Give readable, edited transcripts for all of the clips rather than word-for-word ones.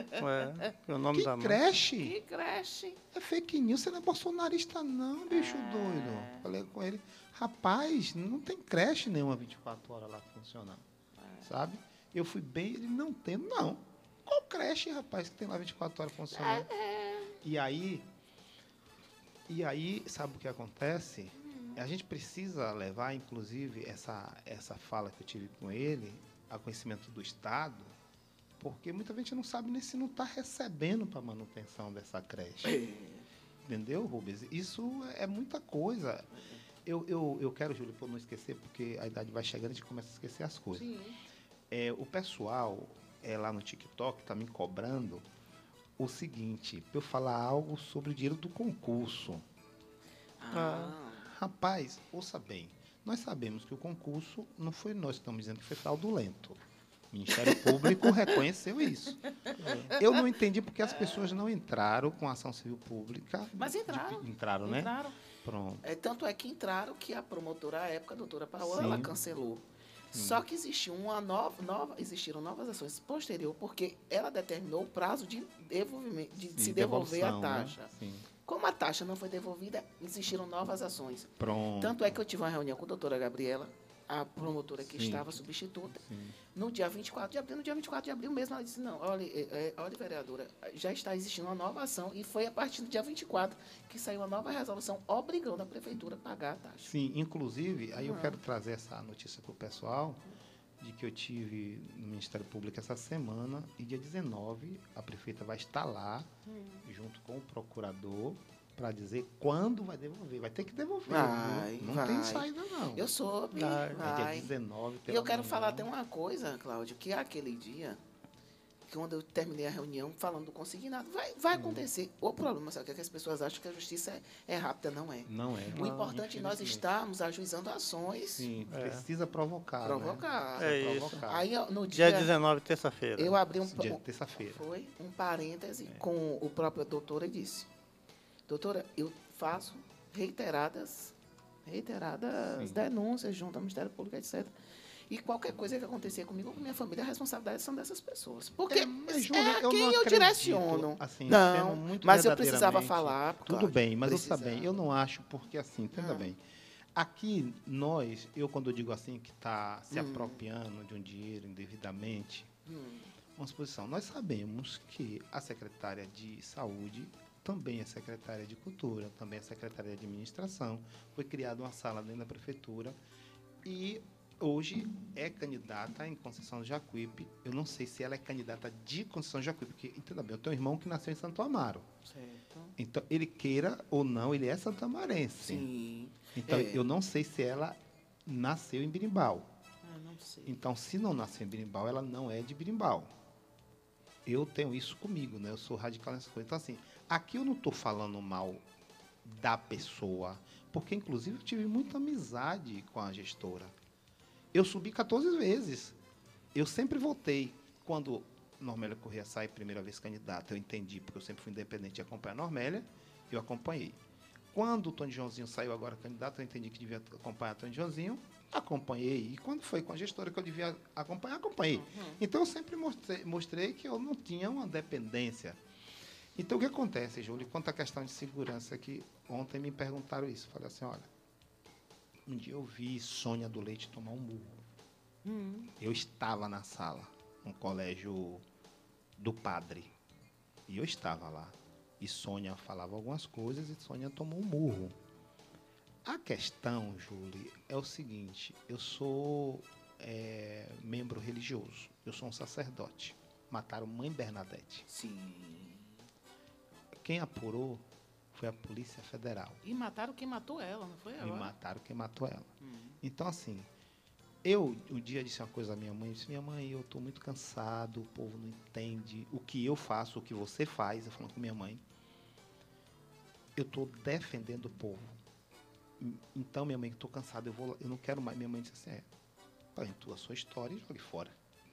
O nome Que da mãe. creche? Que creche. É fake news, você não é bolsonarista não, bicho doido. Falei com ele, rapaz, não tem creche nenhuma 24 horas lá funcionando, sabe? Eu fui bem, ele não tem, não. Qual creche, rapaz, que tem lá 24 horas funcionando? E aí, sabe o que acontece? A gente precisa levar, inclusive, essa fala que eu tive com ele, a conhecimento do Estado, porque muita gente não sabe nem se não está recebendo para manutenção dessa creche. Entendeu, Rubens? Isso é muita coisa. Eu quero, Júlio, por não esquecer, porque a idade vai chegando e a gente começa a esquecer as coisas. Sim. O pessoal lá no TikTok está me cobrando o seguinte, para eu falar algo sobre o dinheiro do concurso. Rapaz, ouça bem, nós sabemos que o concurso não foi nós que estamos dizendo que foi fraudulento. O Ministério Público reconheceu isso. Eu não entendi porque as pessoas não entraram com a ação civil pública. Mas entraram. Entraram, né? Entraram. Pronto. Tanto é que entraram que a promotora à época, a doutora Paola, Sim. ela cancelou. Só que existiu existiram novas ações posterior, porque ela determinou o prazo de se devolver a taxa. Né? Sim. Como a taxa não foi devolvida, existiram novas ações. Pronto. Tanto é que eu tive uma reunião com a doutora Gabriela, a promotora que Sim. estava substituta, Sim. no dia 24 de abril. No dia 24 de abril mesmo, ela disse, não, olha, vereadora, já está existindo uma nova ação, e foi a partir do dia 24 que saiu uma nova resolução obrigando a prefeitura a pagar a taxa. Sim, inclusive, aí eu quero trazer essa notícia para o pessoal, de que eu tive no Ministério Público essa semana, e dia 19 a prefeita vai estar lá, junto com o procurador, para dizer quando vai devolver. Vai ter que devolver. Não tem saída, não. Eu soube. É dia 19. E eu quero falar até uma coisa, Cláudio, que aquele dia, quando eu terminei a reunião falando do consignado, vai acontecer. O problema, sabe, é que as pessoas acham que a justiça é rápida, não é. Não é. O importante é nós estarmos ajuizando ações. Sim, precisa provocar. Provocar. Né? É isso. Provocar. Aí, no Dia 19, terça-feira. eu abri Dia terça-feira. Foi um parêntese com o próprio doutor e disse, doutora, eu faço reiteradas denúncias junto ao Ministério Público, etc. E qualquer coisa que acontecer comigo ou com minha família, a responsabilidade são dessas pessoas. Porque Júlia, a quem eu direciono. Assim, não, muito mas eu precisava verdadeiramente, falar. Tudo Cláudio, bem, mas precisava. ouça bem, eu não acho, porque assim, entenda bem. Aqui, quando eu digo assim, que está se apropriando de um dinheiro indevidamente, uma suposição, nós sabemos que a secretária de Saúde também é secretária de Cultura, também é secretária de Administração, foi criada uma sala dentro da prefeitura e hoje é candidata em Conceição do Jacuípe. Eu não sei se ela é candidata de Conceição do Jacuípe, porque, entenda bem, eu tenho um irmão que nasceu em Santo Amaro. Certo. Então, ele queira ou não, ele é santamarense. Sim. Então, eu não sei se ela nasceu em Birimbau. Não sei. Então, se não nasceu em Birimbau, ela não é de Birimbau. Eu tenho isso comigo, né? Eu sou radical nessa coisa. Então, assim, aqui eu não estou falando mal da pessoa, porque, inclusive, eu tive muita amizade com a gestora. Eu subi 14 vezes. Eu sempre votei. Quando Normélia Corrêa sai primeira vez candidata, eu entendi, porque eu sempre fui independente de acompanhar a Normélia, eu acompanhei. Quando o Tony Joãozinho saiu agora candidato, eu entendi que devia acompanhar o Tony Joãozinho, acompanhei. E quando foi com a gestora que eu devia acompanhar, acompanhei. Então, eu sempre mostrei que eu não tinha uma dependência. Então, o que acontece, Júlio, quanto à questão de segurança, que ontem me perguntaram isso. Falei assim, olha, um dia eu vi Sônia do Leite tomar um murro. Eu estava na sala, no colégio do padre. E eu estava lá. E Sônia falava algumas coisas e Sônia tomou um murro. A questão, Júlio, é o seguinte. Eu sou membro religioso. Eu sou um sacerdote. Mataram Mãe Bernadette. Sim. Quem apurou foi a Polícia Federal. E mataram quem matou ela, não foi ela? E mataram quem matou ela. Então, assim, eu um dia disse uma coisa à minha mãe. Eu disse, minha mãe, eu estou muito cansado, o povo não entende o que eu faço, o que você faz. Eu falando com minha mãe. Eu estou defendendo o povo. Então, minha mãe, estou cansado, eu não quero mais. Minha mãe disse assim, tu a sua história e jogue fora.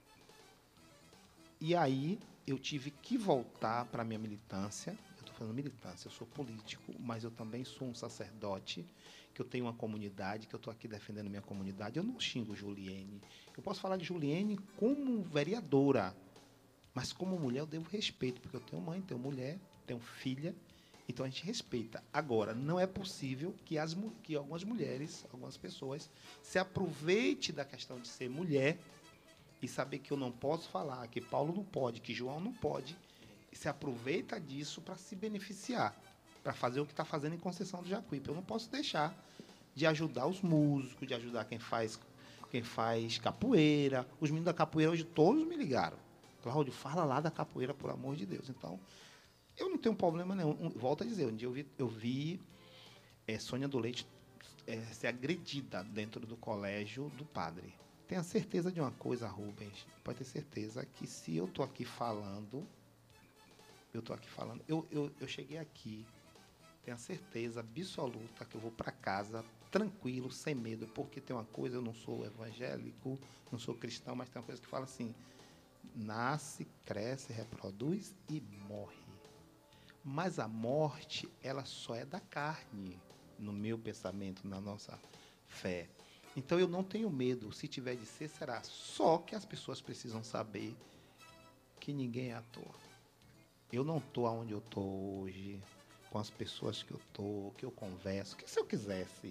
E aí, eu tive que voltar para a minha militância. Eu estou falando militância, eu sou político, mas eu também sou um sacerdote, que eu tenho uma comunidade, que eu estou aqui defendendo minha comunidade. Eu não xingo Juliene. Eu posso falar de Juliene como vereadora, Mas como mulher eu devo respeito, porque eu tenho mãe, tenho mulher, tenho filha, então a gente respeita. Agora, não é possível que algumas mulheres, algumas pessoas, se aproveitem da questão de ser mulher e saber que eu não posso falar, que Paulo não pode, que João não pode, e se aproveita disso para se beneficiar, para fazer o que está fazendo em Conceição do Jacuípe. Eu não posso deixar de ajudar os músicos, de ajudar quem faz capoeira. Os meninos da capoeira hoje todos me ligaram. Cláudio, fala lá da capoeira, por amor de Deus. Então, eu não tenho problema nenhum. Volto a dizer, um dia eu vi Sônia do Leite ser agredida dentro do colégio do padre. Tenha certeza de uma coisa, Rubens, pode ter certeza que se eu estou aqui falando, eu cheguei aqui, tenha certeza absoluta que eu vou para casa tranquilo, sem medo, porque tem uma coisa, eu não sou evangélico, não sou cristão, mas tem uma coisa que fala assim, nasce, cresce, reproduz e morre. Mas a morte, ela só é da carne, no meu pensamento, na nossa fé. Então, eu não tenho medo. Se tiver de ser, será. Só que as pessoas precisam saber que ninguém é à toa. Eu não estou onde eu estou hoje, com as pessoas que eu estou, que eu converso. Que se eu quisesse...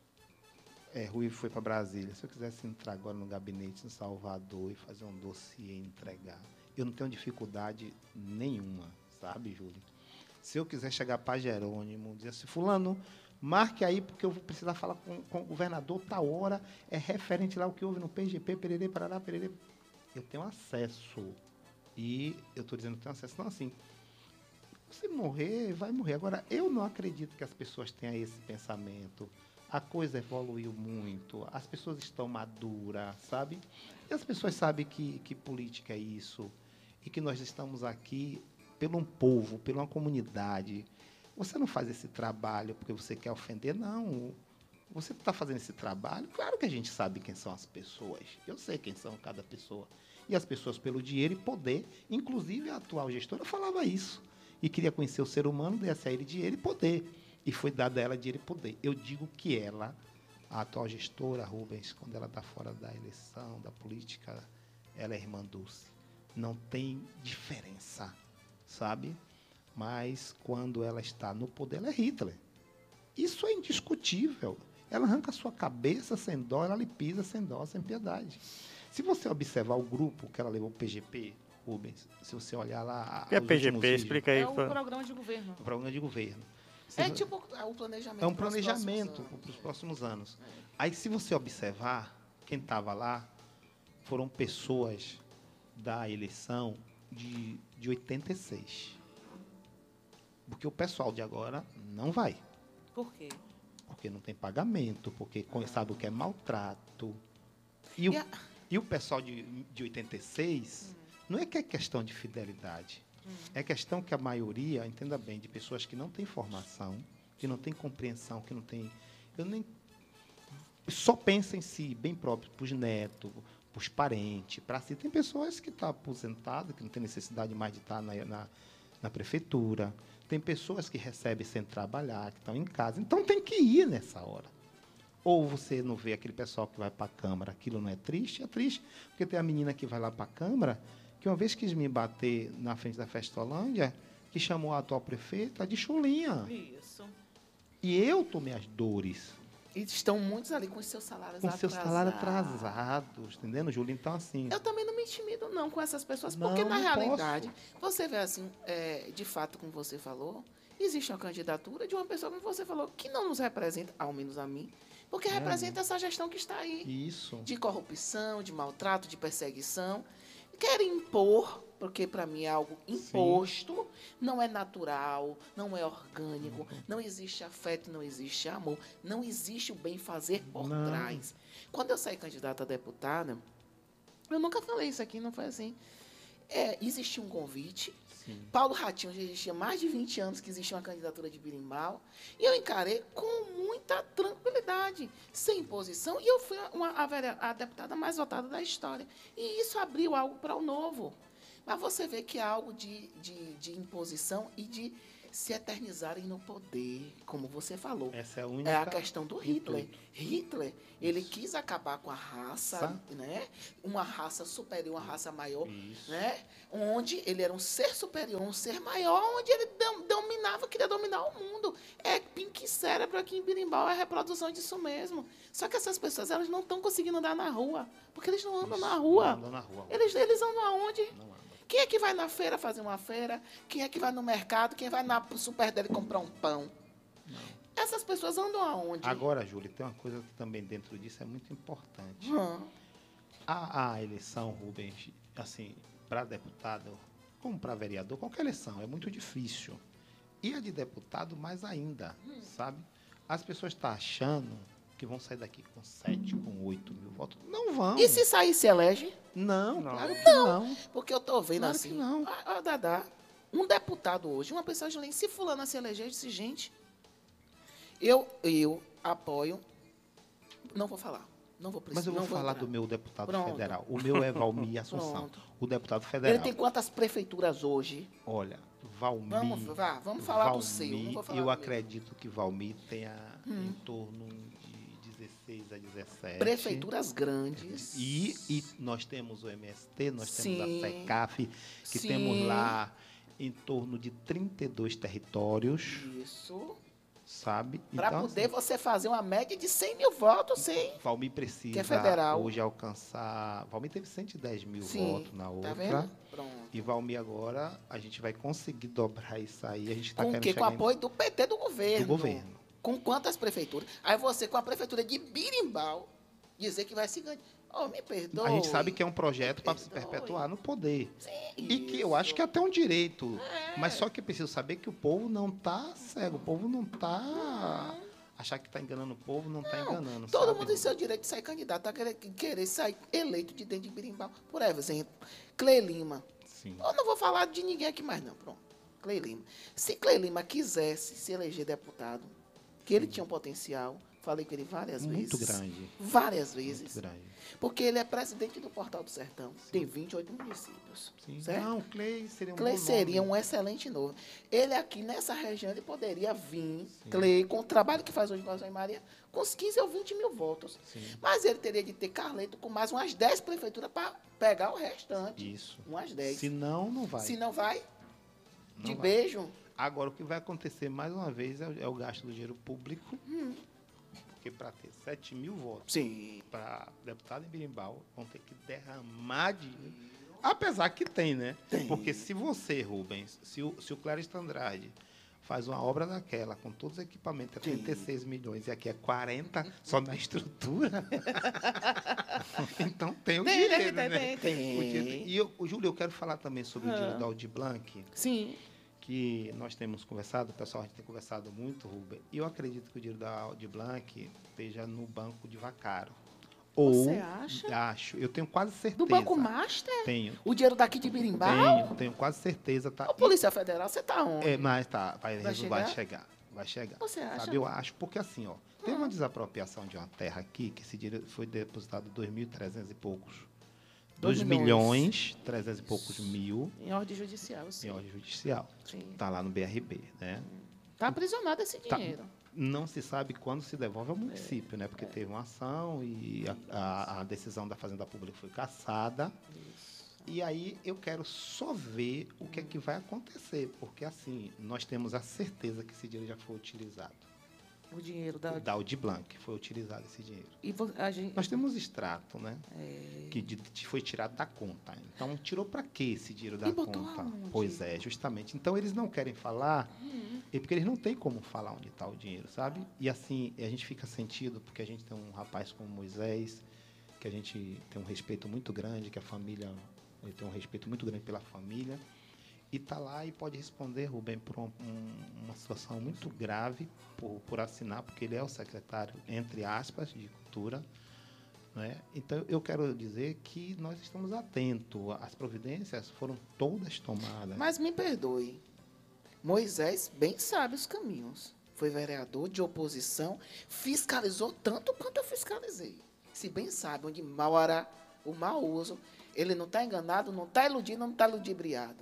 Rui foi para Brasília. Se eu quisesse entrar agora no gabinete em Salvador e fazer um dossiê e entregar, eu não tenho dificuldade nenhuma, sabe, Júlio? Se eu quiser chegar para Jerônimo, dizer assim, fulano, marque aí, porque eu vou precisar falar com o governador, tal hora, é referente lá o que houve no PGP, pererê, parará, pererê. Eu tenho acesso. E eu estou dizendo que tenho acesso, não assim. Se morrer, vai morrer. Agora, eu não acredito que as pessoas tenham esse pensamento. A coisa evoluiu muito, as pessoas estão maduras, sabe? E as pessoas sabem que política é isso, e que nós estamos aqui pelo um povo, pela uma comunidade. Você não faz esse trabalho porque você quer ofender, não. Você está fazendo esse trabalho, claro que a gente sabe quem são as pessoas. Eu sei quem são cada pessoa. E as pessoas pelo dinheiro e poder, inclusive a atual gestora falava isso. E queria conhecer o ser humano, desse a ele dinheiro e poder. E foi dado a ela dinheiro e poder. Eu digo que ela, a atual gestora, Rubens, quando ela está fora da eleição, da política, ela é irmã Dulce. Não tem diferença, sabe? Mas quando ela está no poder, ela é Hitler. Isso é indiscutível. Ela arranca a sua cabeça sem dó, ela lhe pisa sem dó, sem piedade. Se você observar o grupo que ela levou o PGP, Rubens, se você olhar lá... O que é PGP? Explica aí. É o programa de governo. O programa de governo. É tipo o planejamento. É um planejamento para os próximos anos. Aí, se você observar, quem estava lá foram pessoas da eleição de 86. Porque o pessoal de agora não vai. Por quê? Porque não tem pagamento, porque sabe o que é maltrato. E o pessoal de 86, não é que é questão de fidelidade. É questão que a maioria, entenda bem, de pessoas que não têm formação, que não têm compreensão, que não têm... Só pensa em si, bem próprio, para os netos, para os parentes, para si. Tem pessoas que estão aposentadas, que não têm necessidade mais de estar na prefeitura. Tem pessoas que recebem sem trabalhar, que estão em casa. Então, tem que ir nessa hora. Ou você não vê aquele pessoal que vai para a Câmara, aquilo não é triste? É triste, porque tem a menina que vai lá para a Câmara, que uma vez quis me bater na frente da Festolândia, que chamou a atual prefeita de chulinha. Isso. E eu tomei as dores. E estão muitos ali com os seus salários atrasados. Com seus salários atrasados, entendendo, Júlio? Então, assim... Eu também não me intimido, não, com essas pessoas, não, porque, na realidade, posso. Você vê assim, de fato, como você falou, existe uma candidatura de uma pessoa, como você falou, que não nos representa, ao menos a mim, porque representa essa gestão que está aí. Isso. De corrupção, de maltrato, de perseguição. Querem impor, porque para mim é algo imposto, sim, não é natural, não é orgânico, não existe afeto, não existe amor, não existe o bem-fazer por trás. Quando eu saí candidata a deputada, eu nunca falei isso aqui, não foi assim. Existia um convite. Sim. Paulo Ratinho já existia mais de 20 anos que existia uma candidatura de Birimbau, e eu encarei com muita tranquilidade, sem imposição, e eu fui a deputada mais votada da história. E isso abriu algo para o novo. Mas você vê que é algo de imposição e de se eternizarem no poder, como você falou. Essa é a única... É a questão do Hitler. intuito. Hitler, ele quis acabar com a raça, né? Uma raça superior, uma raça maior, Isso. né? Onde ele era um ser superior, um ser maior, onde ele dominava, queria dominar o mundo. É Pink Cérebro aqui em Birimbau, é a reprodução disso mesmo. Só que essas pessoas, elas não estão conseguindo andar na rua, porque eles não andam Isso, na rua. não andam na rua. Eles andam aonde? Não andam. Quem é que vai na feira fazer uma feira? Quem é que vai no mercado? Quem vai na super dele comprar um pão? Não. Essas pessoas andam aonde? Agora, Júlia, tem uma coisa que também dentro disso é muito importante. Hum. A eleição, Rubens, assim, para deputado, como para vereador, qualquer eleição é muito difícil. E a de deputado, mais ainda, sabe? As pessoas estão achando que vão sair daqui com 7, com 8 mil votos. Não vão. E se sair, se elege? Não, Não. claro que não. Porque eu tô vendo Claro assim. que não. Dadá, um deputado hoje, uma pessoa de lei, se fulana se eleger, eu disse, gente, eu apoio, não vou falar, não vou precisar. Mas eu vou não falar entrar. do meu deputado Pronto. federal. O meu é Valmir Assunção. Pronto. O deputado federal. Ele tem quantas prefeituras hoje? Olha, Valmir... Vamos falar do Valmir, seu. Não vou falar eu do meu. acredito que Valmir tenha em torno de 16 a 17. Prefeituras grandes. E nós temos o MST, nós temos Sim. a SECAF, que Sim. temos lá em torno de 32 territórios, Isso. sabe? Para Então, poder assim, você fazer uma média de 100 mil votos, sim. Valmir precisa Que é federal. hoje alcançar... Valmir teve 110 mil Sim. votos na outra. Tá vendo? Pronto. E Valmir agora, a gente vai conseguir dobrar isso aí. A gente está Com o querendo quê? Com chegar apoio do PT do governo. do governo. Com quantas prefeituras? Aí você, com a prefeitura de Birimbau, dizer que vai se ganhar. Oh, me perdoe. A gente sabe que é um projeto para se Perdoe. perpetuar no poder. Sim, E que eu acho que é até um direito. Mas só que preciso saber que o povo não está cego. O povo não está... Achar que está enganando o povo, não está enganando. Todo sabe? mundo tem seu direito de sair candidato, tá querer sair eleito de dentro de Birimbau. Por exemplo, Clê Lima. Sim. Eu não vou falar de ninguém aqui mais, não. Pronto. Clê Lima. Se Clê Lima quisesse se eleger deputado, que ele tinha um potencial, falei com ele várias Muito vezes. grande. Várias vezes. Muito grande. Porque ele é presidente do Portal do Sertão. Tem 28 municípios. Sim. Certo? Não, Clay seria um Clay bom seria nome. um excelente nome. Ele aqui nessa região, ele poderia vir, Sim. Clay, com o trabalho que faz hoje com a Zé Maria, com uns 15 ou 20 mil votos. Sim. Mas ele teria de ter Carleto com mais umas 10 prefeituras para pegar o restante. Isso. Umas 10. Se não, não vai. Se não vai, Não de vai. beijo. Agora, o que vai acontecer, mais uma vez, é o gasto do dinheiro público. Porque para ter 7 mil votos Sim. para deputado em Birimbau, vão ter que derramar dinheiro. Apesar que tem, né? Tem. Porque se você, Rubens, se o Clarista Andrade faz uma obra daquela, com todos os equipamentos, é Sim. 36 milhões, e aqui é 40 só na estrutura. Então tem o dinheiro, né? tem. O dinheiro- E, Júlio, eu quero falar também sobre o dinheiro da Aldir Blanc, Sim. que nós temos conversado, pessoal, a gente tem conversado muito, Rubem, e eu acredito que o dinheiro da Aldir Blanc esteja no banco de Vacaro. Você acha? Acho, eu tenho quase certeza. Do Banco Master? Tenho, O dinheiro daqui de Birimbau? tenho quase certeza. Tá, Ô, Polícia Federal, você tá onde? mas tá, vai Vai chegar. Vai chegar. Você acha? Sabe, eu acho, porque assim, ó, teve uma desapropriação de uma terra aqui, que esse dinheiro foi depositado 2.300 e poucos. 2 milhões, 300 e poucos mil Em ordem judicial, sim. em ordem judicial. Sim. Tá lá no BRB, né? Tá aprisionado esse Tá. dinheiro. Não se sabe quando se devolve ao município, né? Porque teve uma ação e a decisão da Fazenda Pública foi cassada. E aí eu quero só ver o que é que vai acontecer, porque assim, nós temos a certeza que esse dinheiro já foi utilizado. O dinheiro da... Da Aldir Blanc foi utilizado esse dinheiro. E a gente... Nós temos extrato, né? É, Que foi tirado da conta. Então, tirou para quê esse dinheiro da E botou conta? aonde? Pois é, justamente. Então, eles não querem falar, porque eles não têm como falar onde está o dinheiro, sabe? E assim, a gente fica sentido, porque a gente tem um rapaz como Moisés, que a gente tem um respeito muito grande, que a família, ele tem um respeito muito grande pela família, e está lá e pode responder, Rubem, por uma situação muito grave por assinar, porque ele é o secretário, entre aspas, de Cultura. Né? Então, eu quero dizer que nós estamos atentos. As providências foram todas tomadas. Mas me perdoe. Moisés bem sabe os caminhos. Foi vereador de oposição, fiscalizou tanto quanto eu fiscalizei. Se bem sabe onde mal hará o mau uso, ele não está enganado, não está iludido, não está ludibriado.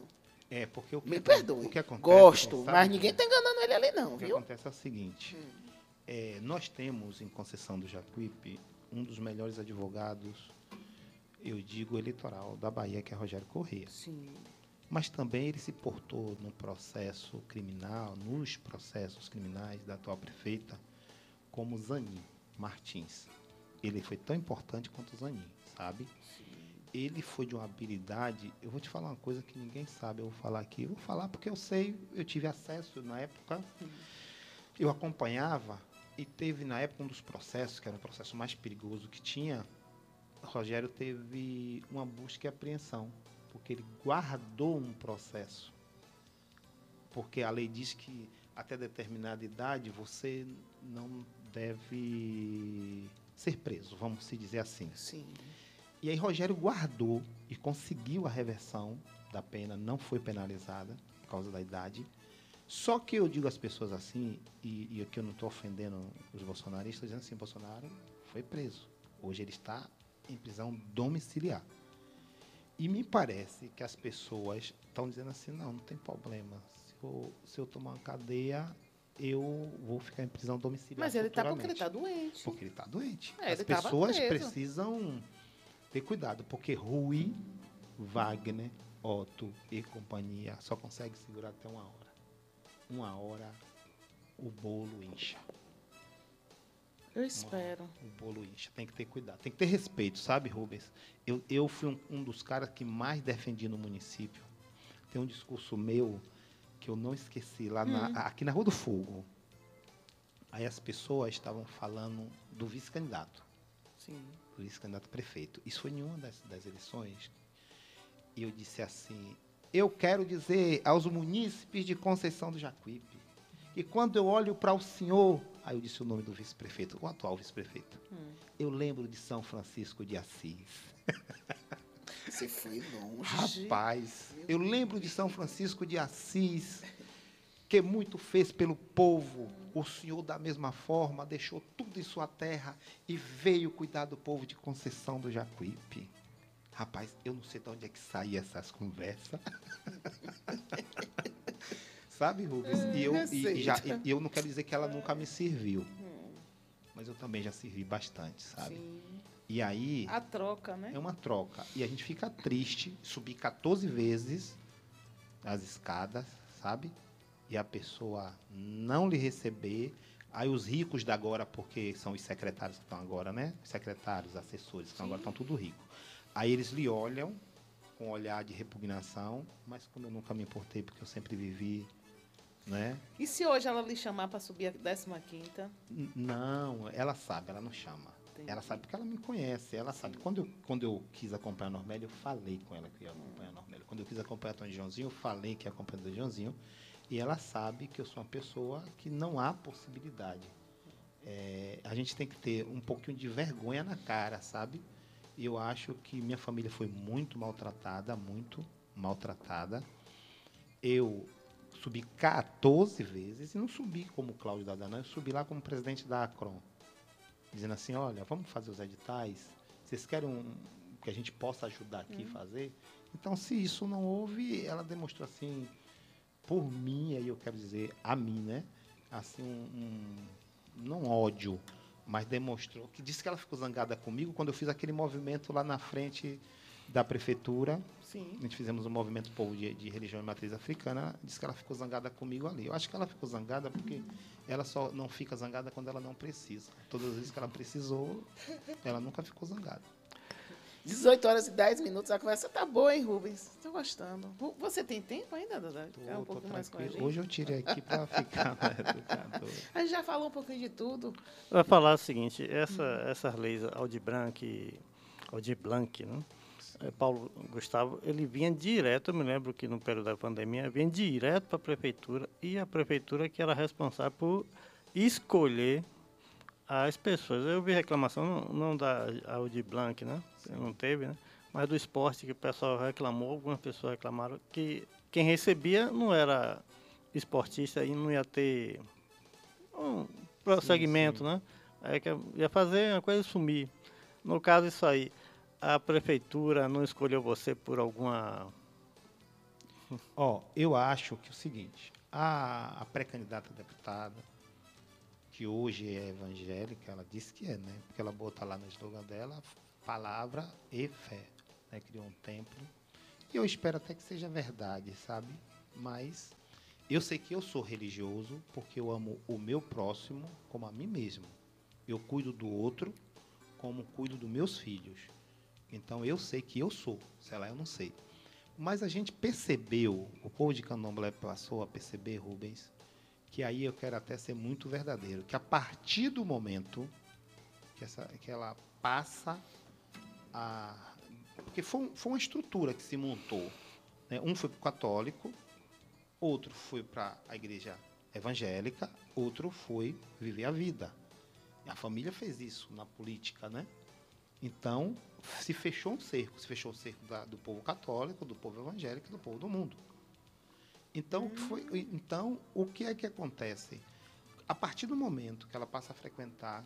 Porque o que Me acontece- perdoe. o que acontece, Gosto, sabe, mas ninguém tá enganando ele ali não, O que viu? acontece é o seguinte, nós temos em Conceição do Jacuípe um dos melhores advogados, eu digo eleitoral, da Bahia, que é Rogério Corrêa. Sim. Mas também ele se portou no processo criminal, nos processos criminais da atual prefeita, como Zanin Martins. Ele foi tão importante quanto o Zanin, sabe? Ele foi de uma habilidade, eu vou te falar uma coisa que ninguém sabe, eu vou falar aqui. Eu vou falar porque eu sei, eu tive acesso na época, eu acompanhava, e teve na época um dos processos, que era o processo mais perigoso que tinha, Rogério teve uma busca e apreensão, porque ele guardou um processo. Porque a lei diz que até determinada idade você não deve ser preso, vamos se dizer assim. Sim. E aí Rogério guardou e conseguiu a reversão da pena, não foi penalizada por causa da idade. Só que eu digo às pessoas assim, e aqui eu não estou ofendendo os bolsonaristas, dizendo assim, Bolsonaro foi preso. Hoje ele está em prisão domiciliar. E me parece que as pessoas estão dizendo assim, não tem problema. Se eu tomar uma cadeia, eu vou ficar em prisão domiciliar. Mas ele tá porque ele futuramente. tá doente. Porque ele está doente. É, As ele tava pessoas preso. precisam ter cuidado, porque Rui, Wagner, Otto e companhia só consegue segurar até 1 hora. 1 hora o bolo incha. Eu espero. O bolo incha. Tem que ter cuidado. Tem que ter respeito, sabe, Rubens? Eu fui um dos caras que mais defendi no município. Tem um discurso meu que eu não esqueci, lá aqui na Rua do Fogo. Aí as pessoas estavam falando do vice-candidato. Sim. Do vice-candidato prefeito. Isso foi em uma das eleições. E eu disse assim, eu quero dizer aos munícipes de Conceição do Jacuípe, e quando eu olho para o senhor, aí eu disse o nome do vice-prefeito, o atual vice-prefeito, eu lembro de São Francisco de Assis. Você foi longe. Rapaz, eu lembro de São Francisco de Assis, que muito fez pelo povo. O senhor, da mesma forma, deixou tudo em sua terra e veio cuidar do povo de Conceição do Jacuípe. Rapaz, eu não sei de onde é que saem essas conversas. Sabe, Rubens? E eu não quero dizer que ela nunca me serviu. Mas eu também já servi bastante, sabe? Sim. E aí... A troca, né? É uma troca. E a gente fica triste, subir 14 vezes as escadas, sabe? E a pessoa não lhe receber. Aí os ricos da agora, porque são os secretários que estão agora, né? Os secretários, assessores que estão agora, estão tudo ricos. Aí eles lhe olham com um olhar de repugnação, mas como eu nunca me importei, porque eu sempre vivi, né? E se hoje ela lhe chamar para subir a 15ª? Não, ela sabe, ela não chama. Entendi. Ela sabe porque ela me conhece, ela sabe. Quando eu quis acompanhar a Normélia, eu falei com ela que ia acompanhar a Normélia. Quando eu quis acompanhar a Tony Joãozinho, eu falei que ia acompanhar o Joãozinho. E ela sabe que eu sou uma pessoa que não há possibilidade. A gente tem que ter um pouquinho de vergonha na cara, sabe? E eu acho que minha família foi muito maltratada, muito maltratada. Eu subi 14 vezes, e não subi como Cláudio Dadanã, eu subi lá como presidente da Acron, dizendo assim, olha, vamos fazer os editais, vocês querem que a gente possa ajudar aqui a fazer? Então, se isso não houve, ela demonstrou assim, por mim, aí eu quero dizer, a mim, né? Assim, não ódio, mas demonstrou, que disse que ela ficou zangada comigo quando eu fiz aquele movimento lá na frente da prefeitura. Sim. A gente fizemos um movimento povo de religião e matriz africana, disse que ela ficou zangada comigo ali. Eu acho que ela ficou zangada porque ela só não fica zangada quando ela não precisa. Todas as vezes que ela precisou, ela nunca ficou zangada. 18 horas e 10 minutos, a conversa tá boa, hein, Rubens? Tô gostando. Você tem tempo ainda, Dada? Ficar um Tô pouquinho mais com a tranquilo. gente? Hoje eu tirei aqui para ficar mais educador. A gente já falou um pouquinho de tudo. Vai falar o seguinte, essas leis Aldir Blanc, né? Paulo Gustavo, ele vinha direto, eu me lembro que no período da pandemia, vinha direto para a prefeitura, e a prefeitura que era responsável por escolher as pessoas. Eu vi reclamação, não da Aldir Blanc, né? Não teve, né? Mas do esporte, que o pessoal reclamou, algumas pessoas reclamaram que quem recebia não era esportista e não ia ter um prosseguimento, né? Aí que ia fazer uma coisa sumir. No caso, isso aí, a prefeitura não escolheu você por alguma Ó, eu acho que é o seguinte, a pré-candidata a deputada, que hoje é evangélica, ela disse que é, né? Porque ela bota lá no slogan dela, palavra e fé, né? Criou um templo. E eu espero até que seja verdade, sabe? Mas eu sei que eu sou religioso porque eu amo o meu próximo como a mim mesmo. Eu cuido do outro como cuido dos meus filhos. Então eu sei que eu sou, sei lá, eu não sei. Mas a gente percebeu, o povo de Candomblé passou a perceber, Rubens, que aí eu quero até ser muito verdadeiro, que a partir do momento que ela passa a... Porque foi uma estrutura que se montou, né? Um foi para o católico, outro foi para a igreja evangélica, outro foi viver a vida. E a família fez isso na política, né? Então, se fechou um cerco. Se fechou o cerco do povo católico, do povo evangélico e do povo do mundo. Então, o que é que acontece? A partir do momento que ela passa a frequentar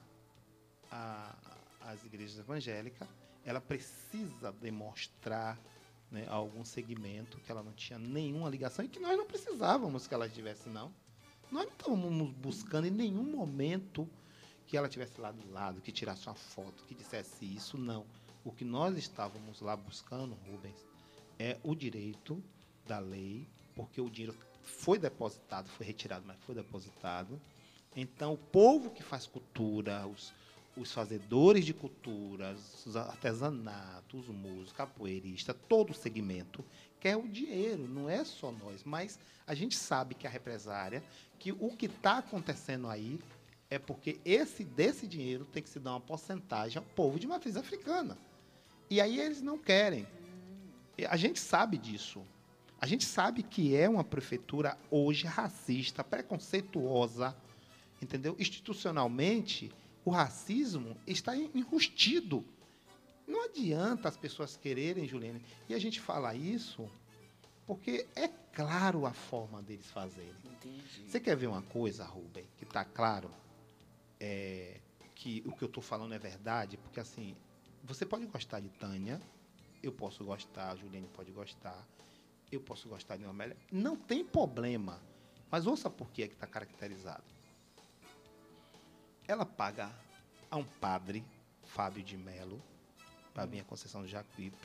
as igrejas evangélicas, ela precisa demonstrar, né, algum segmento que ela não tinha nenhuma ligação e que nós não precisávamos que ela tivesse, não. Nós não estávamos buscando em nenhum momento que ela estivesse lá do lado, que tirasse uma foto, que dissesse isso, não. O que nós estávamos lá buscando, Rubens, é o direito da lei, porque o dinheiro foi depositado, foi retirado, mas foi depositado. Então, o povo que faz cultura, os fazedores de culturas, os artesanatos, os músicos, capoeiristas, todo o segmento quer o dinheiro, não é só nós. Mas a gente sabe que a represária, que o que está acontecendo aí é porque desse dinheiro tem que se dar uma porcentagem ao povo de matriz africana. E aí eles não querem. A gente sabe disso. A gente sabe que é uma prefeitura hoje racista, preconceituosa, entendeu? Institucionalmente, o racismo está enrustido. Não adianta as pessoas quererem, Juliane, e a gente fala isso porque é claro a forma deles fazerem. Entendi. Você quer ver uma coisa, Rubem, que está claro? Que o que eu estou falando é verdade, porque assim, você pode gostar de Tânia, eu posso gostar, a Juliane pode gostar, eu posso gostar de Amélia, não tem problema. Mas ouça por que é que está caracterizado. Ela paga a um padre, Fábio de Melo, para vir a Conceição do Jacuípe,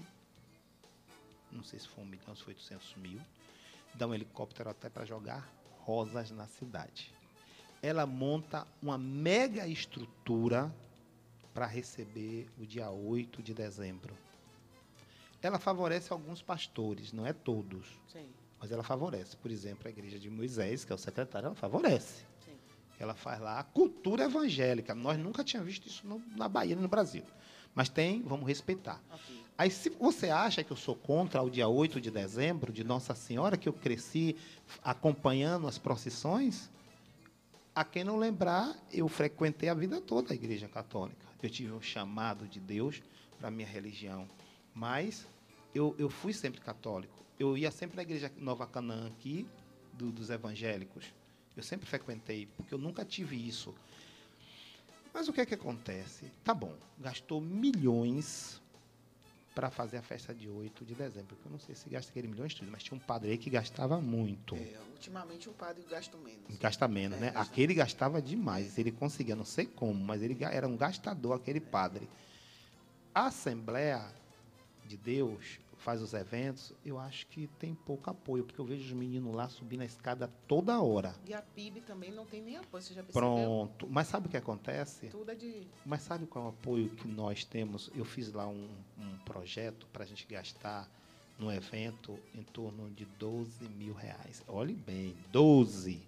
não sei se foi 1 milhão, se foi 800 mil, dá um helicóptero até para jogar rosas na cidade. Ela monta uma mega estrutura para receber o dia 8 de dezembro. Ela favorece alguns pastores, não é todos, Sim, mas ela favorece. Por exemplo, a igreja de Moisés, que é o secretário, ela favorece. sim. Ela faz lá a cultura evangélica. Nós nunca tínhamos visto isso na Bahia, no Brasil. Mas tem, vamos respeitar. Ok. Aí, se você acha que eu sou contra o dia 8 de dezembro, de Nossa Senhora, que eu cresci acompanhando as procissões, a quem não lembrar, eu frequentei a vida toda a Igreja Católica. Eu tive um chamado de Deus para a minha religião. Mas eu fui sempre católico. Eu ia sempre na Igreja Nova Canaã aqui, dos evangélicos. Eu sempre frequentei, porque eu nunca tive isso. Mas o que é que acontece? Tá bom, gastou milhões para fazer a festa de 8 de dezembro. Eu não sei se gasta aquele milhões tudo, mas tinha um padre aí que gastava muito. Ultimamente o padre gasta menos. Gasta menos, né? Gasta Aquele gastava demais. Ele conseguia, não sei como, mas ele era um gastador, aquele padre. A Assembleia de Deus faz os eventos, eu acho que tem pouco apoio, porque eu vejo os meninos lá subindo a escada toda hora. E a PIB também não tem nem apoio, você já percebeu? Pronto. Mas sabe o que acontece? Tudo é de... Mas sabe qual é o apoio que nós temos? Eu fiz lá um projeto para a gente gastar no evento em torno de 12 mil reais. Olhe bem, 12.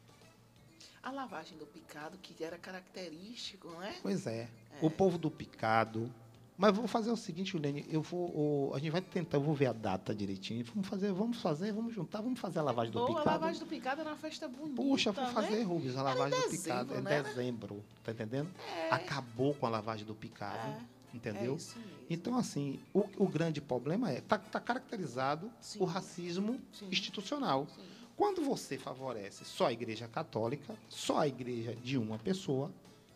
A lavagem do picado, que era característico, não é? Pois é. O povo do picado. Mas vou fazer o seguinte, Juliane, a gente vai tentar, eu vou ver a data direitinho. Vamos juntar, vamos fazer a lavagem do picado. A lavagem do picado era uma festa bonita. Puxa, vou fazer, né? Rubens, a Era em lavagem do dezembro, picado. É em né? dezembro, tá entendendo? É. Acabou com a lavagem do picado, entendeu? É isso mesmo. Então, assim, o grande problema tá caracterizado Sim. o racismo Sim. institucional. Sim. Quando você favorece só a igreja católica, só a igreja de uma pessoa,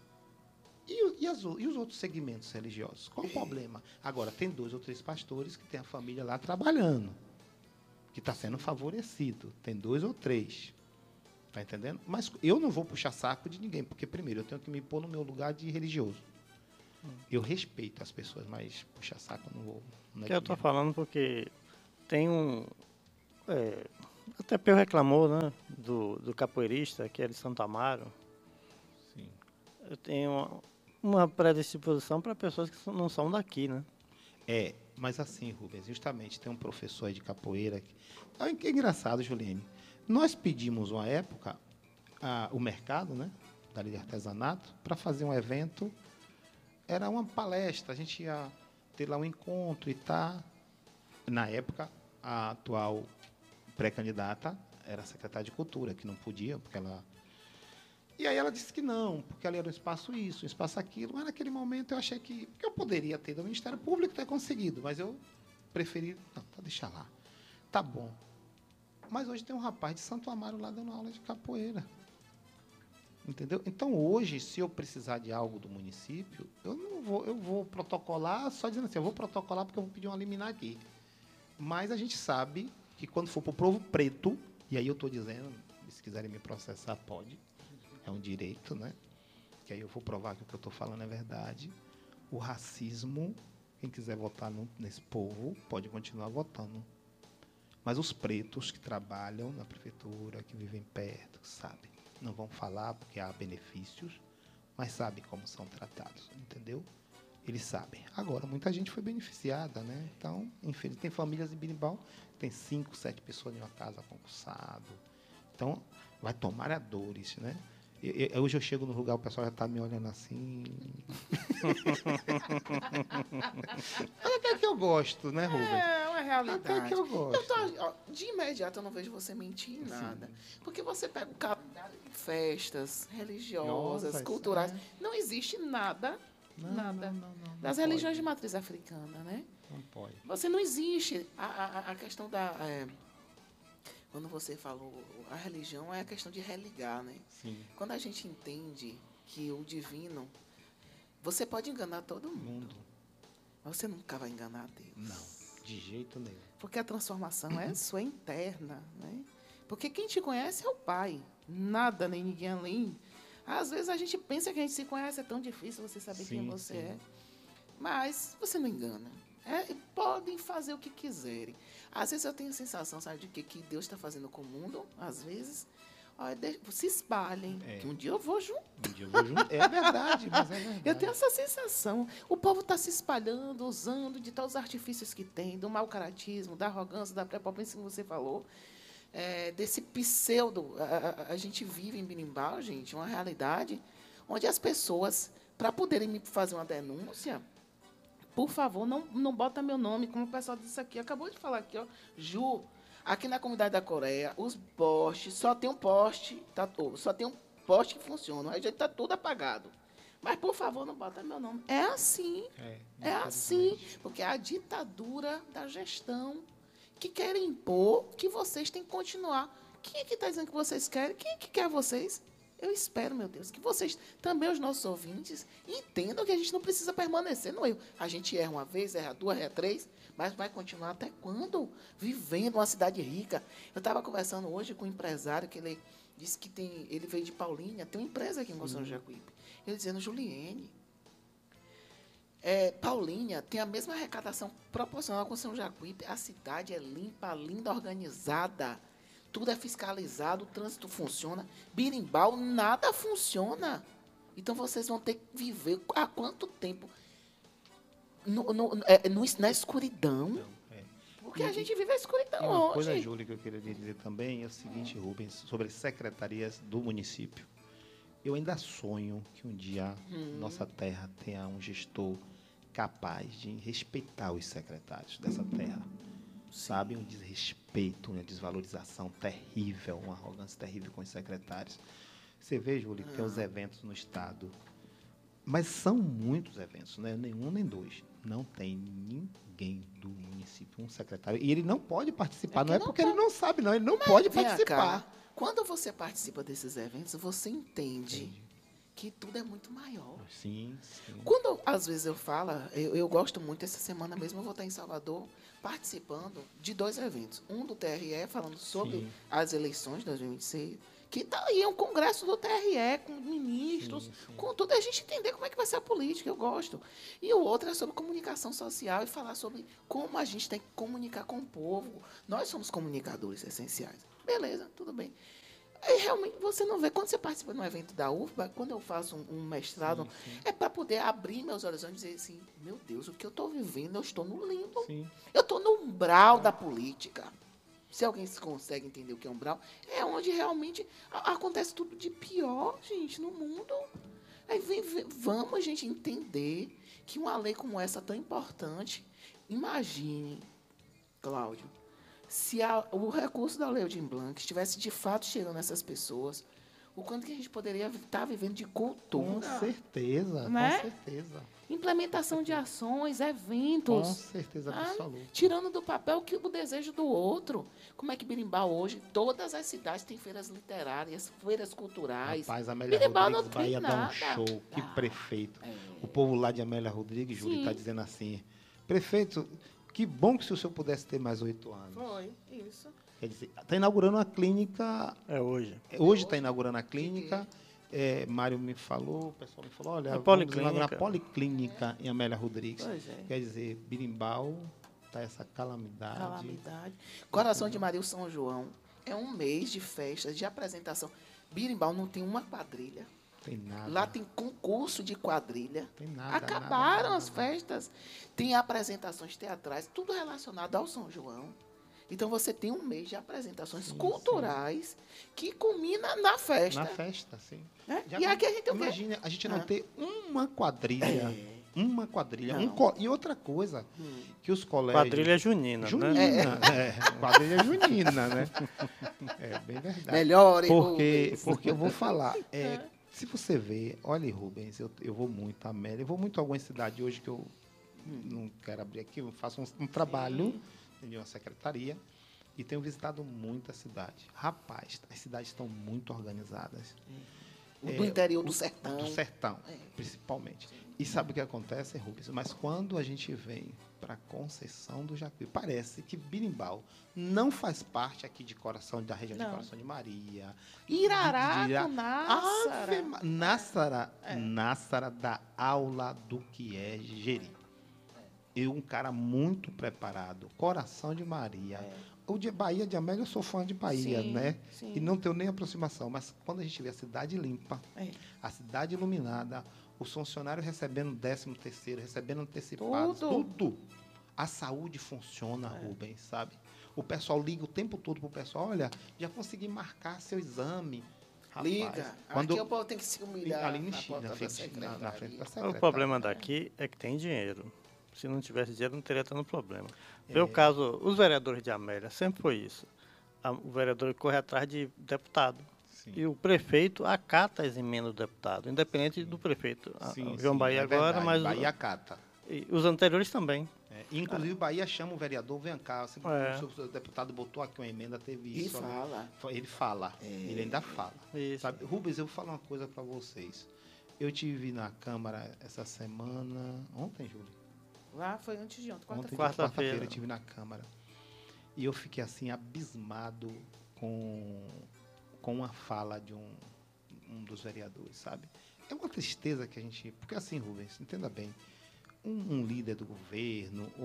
e os outros segmentos religiosos? Qual o problema? Agora, tem 2 ou 3 pastores que têm a família lá trabalhando. que está sendo favorecido. Tem 2 ou 3. Está entendendo? Mas eu não vou puxar saco de ninguém, porque, primeiro, eu tenho que me pôr no meu lugar de religioso. Eu respeito as pessoas, mas puxar saco eu não vou. Não é Que eu estou comigo. falando porque tem um... até Peu reclamou, né? Do capoeirista, que é de Santo Amaro. Sim. Eu tenho uma predisposição para pessoas que não são daqui, né? Mas assim, Rubens, justamente tem um professor aí de capoeira. Que é engraçado, Juliane. Nós pedimos uma época o mercado, né, dali de artesanato, para fazer um evento. Era uma palestra, a gente ia ter lá um encontro e tal. Na época, a atual pré-candidata era a secretária de Cultura, que não podia, porque ela... E aí ela disse que não, porque ali era um espaço isso, um espaço aquilo. Mas naquele momento eu achei que eu poderia ter do Ministério Público ter conseguido, mas eu preferi, não, tá, deixa lá. Tá bom. Mas hoje tem um rapaz de Santo Amaro lá dando aula de capoeira. Entendeu? Então, hoje, se eu precisar de algo do município, eu vou protocolar, só dizendo assim, eu vou protocolar porque eu vou pedir uma liminar aqui. Mas a gente sabe que quando for para o povo preto, e aí eu estou dizendo, se quiserem me processar, pode, é um direito, né? Que aí eu vou provar que o que eu estou falando é verdade. O racismo, quem quiser votar nesse povo, pode continuar votando. Mas os pretos que trabalham na prefeitura, que vivem perto, sabem. Não vão falar porque há benefícios, mas sabem como são tratados, entendeu? Eles sabem. Agora, muita gente foi beneficiada, né? Então, infelizmente, tem famílias em Birimbau, tem 5, 7 pessoas em uma casa concursado. Então, vai tomar a dores, né? Hoje eu chego no lugar, o pessoal já está me olhando assim. Mas até que eu gosto, né, Rubens? É uma realidade. Até que eu gosto. De imediato, eu não vejo você mentir em nada. Porque você pega o calendário de festas religiosas, Religiosas, culturais. é. Não existe nada, nada Não das pode. religiões de matriz africana, né? Não pode. Você não existe. A questão da... quando você falou, a religião é a questão de religar, né? Sim. Quando a gente entende que o divino... Você pode enganar todo mundo, mas você nunca vai enganar Deus. Não, de jeito nenhum. Porque a transformação é sua interna, né? Porque quem te conhece é o Pai. Nada, nem ninguém além. Às vezes a gente pensa que a gente se conhece, é tão difícil você saber quem você é. Mas você não engana. Podem fazer o que quiserem. Às vezes eu tenho a sensação, sabe, de que Deus está fazendo com o mundo, às vezes, se espalhem, que um dia eu vou junto. Um dia eu vou junto. É verdade, mas é verdade. Eu tenho essa sensação. O povo está se espalhando, usando de todos os artifícios que tem, do mau caratismo, da arrogância, da prepotência que você falou, desse pseudo. A gente vive em Birimbau, gente, uma realidade onde as pessoas, para poderem me fazer uma denúncia, por favor, não bota meu nome, como o pessoal disse aqui. Acabou de falar aqui, ó. Ju, aqui na comunidade da Coreia, os postes, só tem um poste, só tem um poste que funciona. O resto está tudo apagado. Mas, por favor, não bota meu nome. É assim. É assim. Porque é a ditadura da gestão que querem impor que vocês têm que continuar. Quem é que está dizendo que vocês querem? Quem é que quer vocês? Eu espero, meu Deus, que vocês, também os nossos ouvintes, entendam que a gente não precisa permanecer no erro. A gente erra uma vez, erra duas, erra três, mas vai continuar até quando? Vivendo uma cidade rica. Eu estava conversando hoje com um empresário que ele disse que ele veio de Paulínia, tem uma empresa aqui em São Jacuípe. Ele dizendo, Juliene, Paulínia tem a mesma arrecadação proporcional com São Jacuípe. A cidade é limpa, linda, organizada. Tudo é fiscalizado, o trânsito funciona. Birimbau, nada funciona. Então, vocês vão ter que viver há quanto tempo? Na escuridão. Porque a gente vive a escuridão Uma hoje. coisa, Júlia, que eu queria dizer também é o seguinte, Rubens, sobre as secretarias do município. Eu ainda sonho que um dia nossa terra tenha um gestor capaz de respeitar os secretários dessa terra. Sabe, um desrespeito, uma desvalorização terrível, uma arrogância terrível com os secretários. Você vê, Júlio, que tem os eventos no Estado, mas são muitos eventos, não é nenhum nem dois. Não tem ninguém do município, um secretário, e ele não pode participar, não é porque ele não sabe, não, ele não pode Vem participar. cá, quando você participa desses eventos, você entende que tudo é muito maior. Sim, sim. Quando, às vezes, eu falo, eu gosto muito, essa semana mesmo eu vou estar em Salvador participando de 2 eventos. Um do TRE, falando sobre Sim. as eleições de 2026, que tá aí, é um congresso do TRE, com ministros, Sim, sim. com tudo, a gente entender como é que vai ser a política, eu gosto. E o outro é sobre comunicação social e falar sobre como a gente tem que comunicar com o povo. Nós somos comunicadores essenciais. Beleza, tudo bem. Aí, realmente, você não vê. Quando você participa de um evento da UFBA, quando eu faço um mestrado, é para poder abrir meus horizontes e dizer assim, meu Deus, o que eu estou vivendo, eu estou no limbo. Sim. Eu estou no umbral da política. Se alguém consegue entender o que é umbral, é onde realmente acontece tudo de pior, gente, no mundo. Aí vamos, gente, entender que uma lei como essa tão importante, imagine, Cláudio, se o recurso da Lei Aldir Blanc estivesse de fato chegando nessas pessoas, o quanto que a gente poderia estar vivendo de Com cultura, certeza, Né? com certeza. implementação de ações, Com eventos, certeza Ah, absoluta. tirando do papel o desejo do outro. Como é que Birimbau hoje, todas as cidades têm feiras literárias, feiras culturais. Rapaz, Amélia Birimbau Rodrigues não tem Bahia dá um nada. show. Que Ah, prefeito. é. O povo lá de Amélia Rodrigues, Júlio, Sim. está dizendo assim, prefeito, que bom que se o senhor pudesse ter mais 8 anos. Foi, isso. Quer dizer, está inaugurando uma clínica, É hoje. hoje está inaugurando a clínica, Mário me falou, o pessoal me falou, olha, A vamos policlínica. inaugurar a policlínica em Amélia Rodrigues. Pois é. Quer dizer, Birimbau está essa calamidade. Calamidade. Coração de Maria o São João. É um mês de festas, de apresentação. Birimbau não tem uma quadrilha. Tem nada. Lá tem concurso de quadrilha. Tem nada. Acabaram nada, as festas. Tem apresentações teatrais, tudo relacionado ao São João. Então você tem um mês de apresentações Sim, culturais que culmina na festa. Na festa, sim. né? Já E aqui a gente vê. imagina a gente não Ah. ter uma quadrilha. É. Uma quadrilha. Não. E outra coisa, que os colégios... Quadrilha junina, Junina, né? quadrilha junina, né? É bem verdade. Melhor, Porque eu vou falar, se você vê, olha, Rubens, eu vou muito a Amélia, eu vou muito a algumas cidades hoje que eu não quero abrir aqui, eu faço um trabalho em uma secretaria e tenho visitado muitas cidades. Rapaz, as cidades estão muito organizadas. do interior do sertão. Do sertão, É. principalmente. E sabe o que acontece, Rubens? Mas quando a gente vem para Conceição do Jacuí, parece que Birimbau não faz parte aqui de Coração, da região de Não. Coração de Maria. Irará de Ira- com Nássara. Nássara, É. Nássara dá aula do que é Jeri. Eu, um cara muito preparado. Coração de Maria. O de Bahia de Amélia, eu sou fã de Bahia, Sim, né? sim. E não tenho nem aproximação. Mas quando a gente vê a cidade limpa, É. a cidade iluminada, os funcionários recebendo 13º, recebendo antecipados, Tudo. tudo. A saúde funciona, Rubens, sabe? O pessoal liga o tempo todo pro pessoal, olha, já consegui marcar seu exame. Rapaz, Liga. quando Aqui o povo tem que se humilhar ali na porta da na frente da secretaria. O secretária. problema daqui é que tem dinheiro. Se não tivesse dinheiro, não teria tanto problema. Meu caso, os vereadores de Amélia, sempre foi isso. O vereador corre atrás de deputado. Sim. E o prefeito acata as emendas do deputado, independente do prefeito. Sim, O João sim, Bahia é agora, verdade, mas Bahia cata. e os anteriores também. Inclusive, Bahia chama o vereador, vem cá, se É. o deputado botou aqui uma emenda, teve E isso. fala. Ele fala, ele ainda fala. Isso. Sabe? Rubens, eu vou falar uma coisa para vocês. Eu tive na Câmara essa semana, ontem, Júlio? Lá foi antes de ontem, Ontem, quarta-feira. Quarta-feira. eu estive na Câmara. E eu fiquei assim, abismado com uma fala de um dos vereadores, sabe? É uma tristeza que a gente... Porque assim, Rubens, entenda bem, um líder do governo ou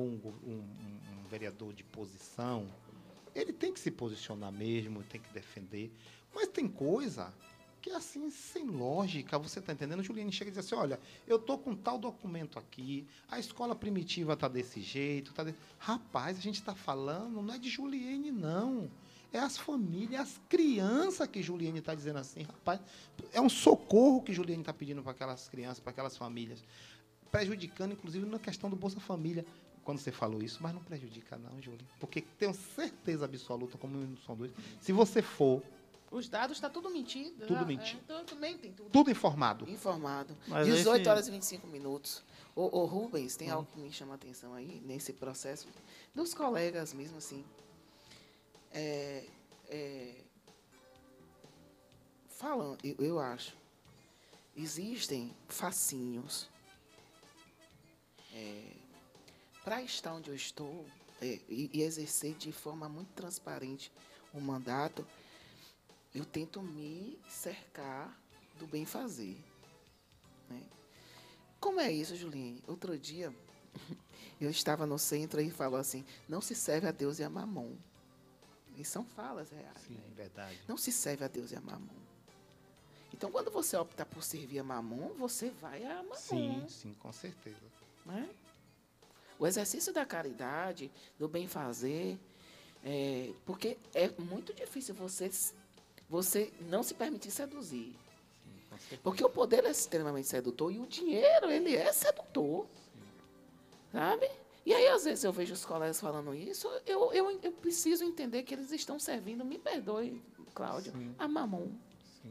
um vereador de posição, ele tem que se posicionar mesmo, tem que defender, mas tem coisa que é assim, sem lógica, você está entendendo? Juliane chega e diz assim, olha, eu tô com tal documento aqui, a escola primitiva tá desse jeito, Rapaz, a gente está falando, não é de Juliane, não. É as famílias, as crianças que Juliane está dizendo assim, rapaz, é um socorro que Juliane está pedindo para aquelas crianças, para aquelas famílias, prejudicando, inclusive, na questão do Bolsa Família, quando você falou isso, mas não prejudica não, Juliane, porque tenho certeza absoluta, como não são dois, se você for Os dados tá tudo mentido. Tudo já, mentido. Também tem tudo. tudo informado, Informado. Mas 18 esse- horas e 25 minutos. Ô Rubens, tem algo que me chama a atenção aí, nesse processo, dos colegas mesmo, assim. Falando, eu acho existem facinhos. Para estar onde eu estou e exercer de forma muito transparente o mandato, eu tento me cercar do bem fazer, né? Como é isso, Juliane? Outro dia, eu estava no centro e falou assim, não se serve a Deus e a Mamon. E são falas reais. Sim, verdade. Não se serve a Deus e a Mamon. Então, quando você opta por servir a Mamon, você vai a Mamon. Sim, com certeza. Né? O exercício da caridade, do bem fazer, porque é muito difícil você não se permitir seduzir. Sim, com certeza. Porque o poder é extremamente sedutor e o dinheiro, ele é sedutor. Sabe? E aí, às vezes, eu vejo os colegas falando isso, eu preciso entender que eles estão servindo, me perdoe, Cláudio, Sim. a Mamon. Sim.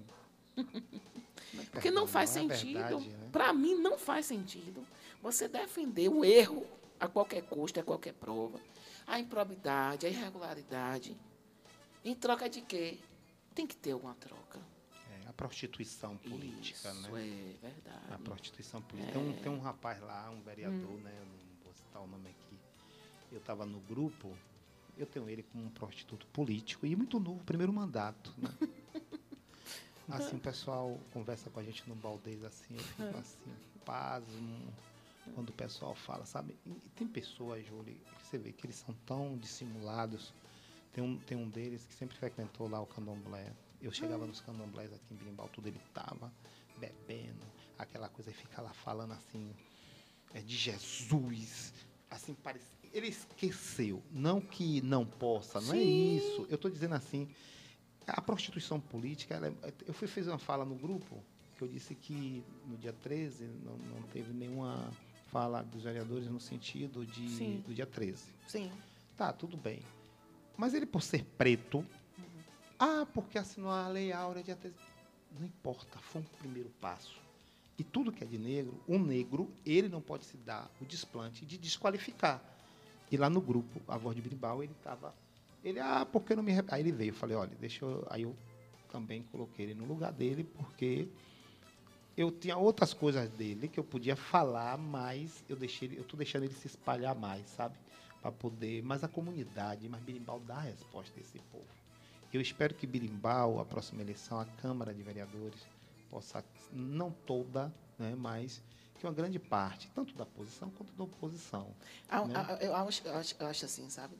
Porque não faz Não é sentido. verdade, né? Para mim, não faz sentido você defender o erro a qualquer custo, a qualquer prova, a improbidade, a irregularidade. Em troca de quê? Tem que ter alguma troca. A prostituição política, Isso, né? é verdade. A prostituição política. Tem um rapaz lá, um vereador, né? Eu não vou citar o nome aqui. Eu estava no grupo, eu tenho ele como um prostituto político e muito novo, primeiro mandato, né? Assim, o pessoal conversa com a gente no Baldez, assim, eu fico assim, pasmo, quando o pessoal fala, sabe? E tem pessoas, Júlio, que você vê que eles são tão dissimulados. Tem um deles que sempre frequentou lá o candomblé. Eu chegava nos candomblés aqui em Birimbau, tudo ele tava bebendo, aquela coisa, e fica lá falando assim, de Jesus, assim, parece. Ele esqueceu, não que não possa, não é isso. Eu estou dizendo assim, a prostituição política, eu fiz uma fala no grupo, que eu disse que no dia 13 não teve nenhuma fala dos vereadores no sentido do dia 13. Sim. Tá, tudo bem. Mas ele, por ser preto, porque assinou a Lei Áurea dia 13. Não importa, foi um primeiro passo. E tudo que é de negro, o negro, ele não pode se dar o desplante de desqualificar. E lá no grupo, a Voz de Birimbau, ele estava... por que não me... Aí ele veio, eu falei, olha, Aí eu também coloquei ele no lugar dele, porque eu tinha outras coisas dele que eu podia falar, mas eu estou deixando ele se espalhar mais, sabe? Para poder... Mas a comunidade, mas Birimbau dá a resposta a esse povo. Eu espero que Birimbau, a próxima eleição, a Câmara de Vereadores, possa, não toda, né, mas que uma grande parte, tanto da posição quanto da oposição. Né? Eu acho assim, sabe,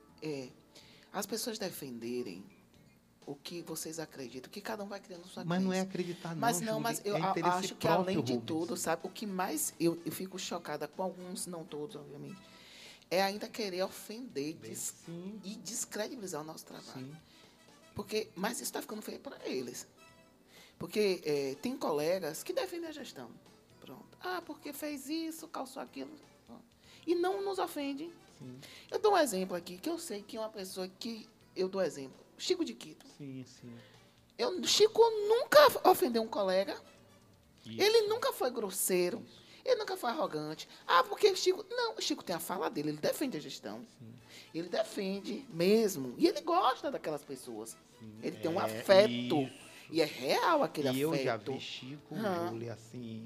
as pessoas defenderem o que vocês acreditam, que cada um vai criando sua Mas crença. não é acreditar, não, Mas não, Júlio, mas eu acho que, além de tudo, sabe, o que mais eu fico chocada com alguns, não todos, obviamente, é ainda querer ofender e descredibilizar o nosso trabalho. Sim. Mas isso está ficando feio para eles. Porque tem colegas que defendem a gestão. Pronto. Porque fez isso, calçou aquilo. Pronto. E não nos ofende. Sim. Eu dou um exemplo aqui, que eu sei que é uma pessoa que... Eu dou exemplo. Chico de Quito. Sim. Chico nunca ofendeu um colega. Isso. Ele nunca foi grosseiro. Ele nunca foi arrogante. Porque Chico... Não, o Chico tem a fala dele. Ele defende a gestão. Sim. Ele defende mesmo. E ele gosta daquelas pessoas. Sim. Ele tem um afeto. Isso. E é real aquele afeto. E eu já vi Chico, Júlio, assim,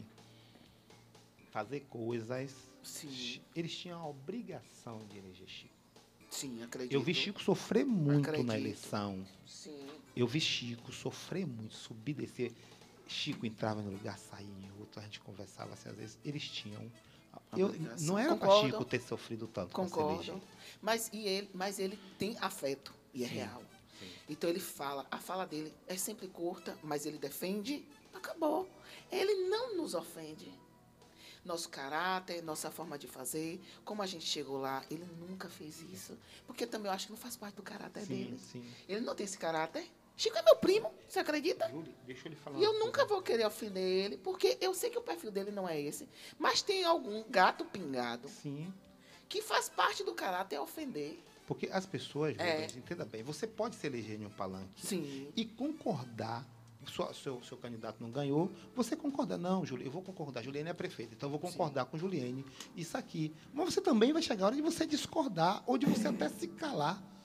fazer coisas. Sim. Eles tinham a obrigação de eleger Chico. Sim, acredito. Eu vi Chico sofrer muito Acredito. na eleição. Sim. Eu vi Chico sofrer muito, subir, descer. Chico entrava em um lugar, saía em outro, a gente conversava assim, às vezes. Eles tinham... não era para Concordo. Chico ter sofrido tanto para se Concordo. eleger. Mas ele tem afeto. E é Sim. real. Sim. Então ele fala, a fala dele é sempre curta, mas ele defende, acabou. Ele não nos ofende. Nosso caráter, nossa forma de fazer, como a gente chegou lá, ele nunca fez isso. Porque também eu acho que não faz parte do caráter dele. Sim. Ele não tem esse caráter. Chico é meu primo, você acredita? Júlio, deixa ele falar. E eu nunca vou querer ofender ele, porque eu sei que o perfil dele não é esse. Mas tem algum gato pingado Sim. que faz parte do caráter ofender. Porque as pessoas, Júlio, entenda bem, você pode se eleger em um palanque Sim. e concordar. Seu candidato não ganhou, você concorda. Não, Júlio, eu vou concordar. Juliane é prefeita, então eu vou concordar com Juliane. Isso aqui. Mas você também vai chegar a hora de você discordar ou de você até se calar.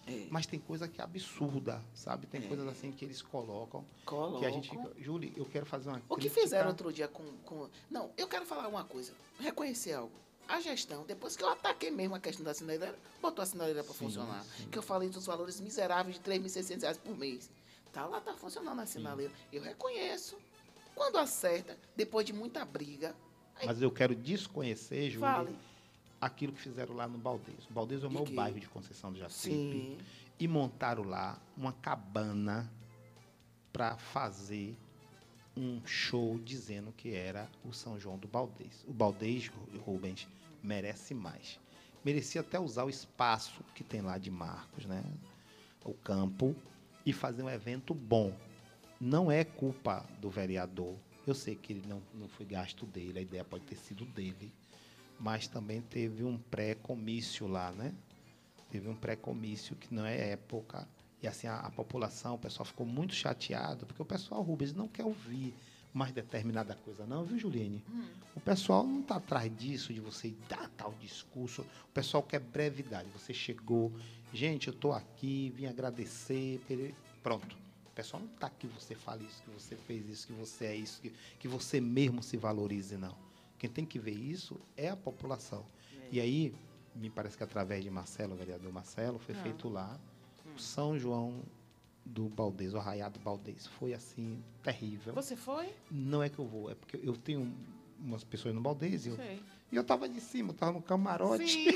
É. Mas tem coisa que é absurda, sabe? Tem coisas assim que eles colocam, que a gente fica... Júlio, eu quero fazer uma O que crítica. fizeram outro dia com... Não, eu quero falar uma coisa. Reconhecer algo. A gestão, depois que eu ataquei mesmo a questão da sinaleira, botou a sinaleira para Sim, funcionar. sim. Que eu falei dos valores miseráveis de R$ 3.600 por mês. Tá lá, tá funcionando a sinaleira. Eu reconheço. Quando acerta, depois de muita briga, Mas eu quero desconhecer, Júlio, fale. aquilo que fizeram lá no Baldez. O Baldez é o De meu quê? bairro de Conceição do Jacipe. Sim. E montaram lá uma cabana para fazer um show dizendo que era o São João do Baldez. O Baldez, Rubens, merece mais. Merecia até usar o espaço que tem lá de Marcos, né? O campo, e fazer um evento bom. Não é culpa do vereador. Eu sei que ele não foi gasto dele, a ideia pode ter sido dele, mas também teve um pré-comício lá, né? Teve um pré-comício que não é época. E assim, a população, o pessoal ficou muito chateado, porque o pessoal, Rubens, não quer ouvir mais determinada coisa, não, viu, Juliane? O pessoal não está atrás disso, de você dar tal discurso. O pessoal quer brevidade. Você chegou, gente, eu estou aqui, vim agradecer. Pronto. O pessoal não está que você fale isso, que você fez isso, que você é isso, que você mesmo se valorize, não. Quem tem que ver isso é a população. E aí, me parece que através de Marcelo, o vereador Marcelo, foi feito lá o São João do Baldez, o Arraiado do Baldez. Foi, assim, terrível. Você foi? Não é que eu vou, é porque eu tenho umas pessoas no Baldez e Sei. eu estava de cima, eu estava no camarote. Sim.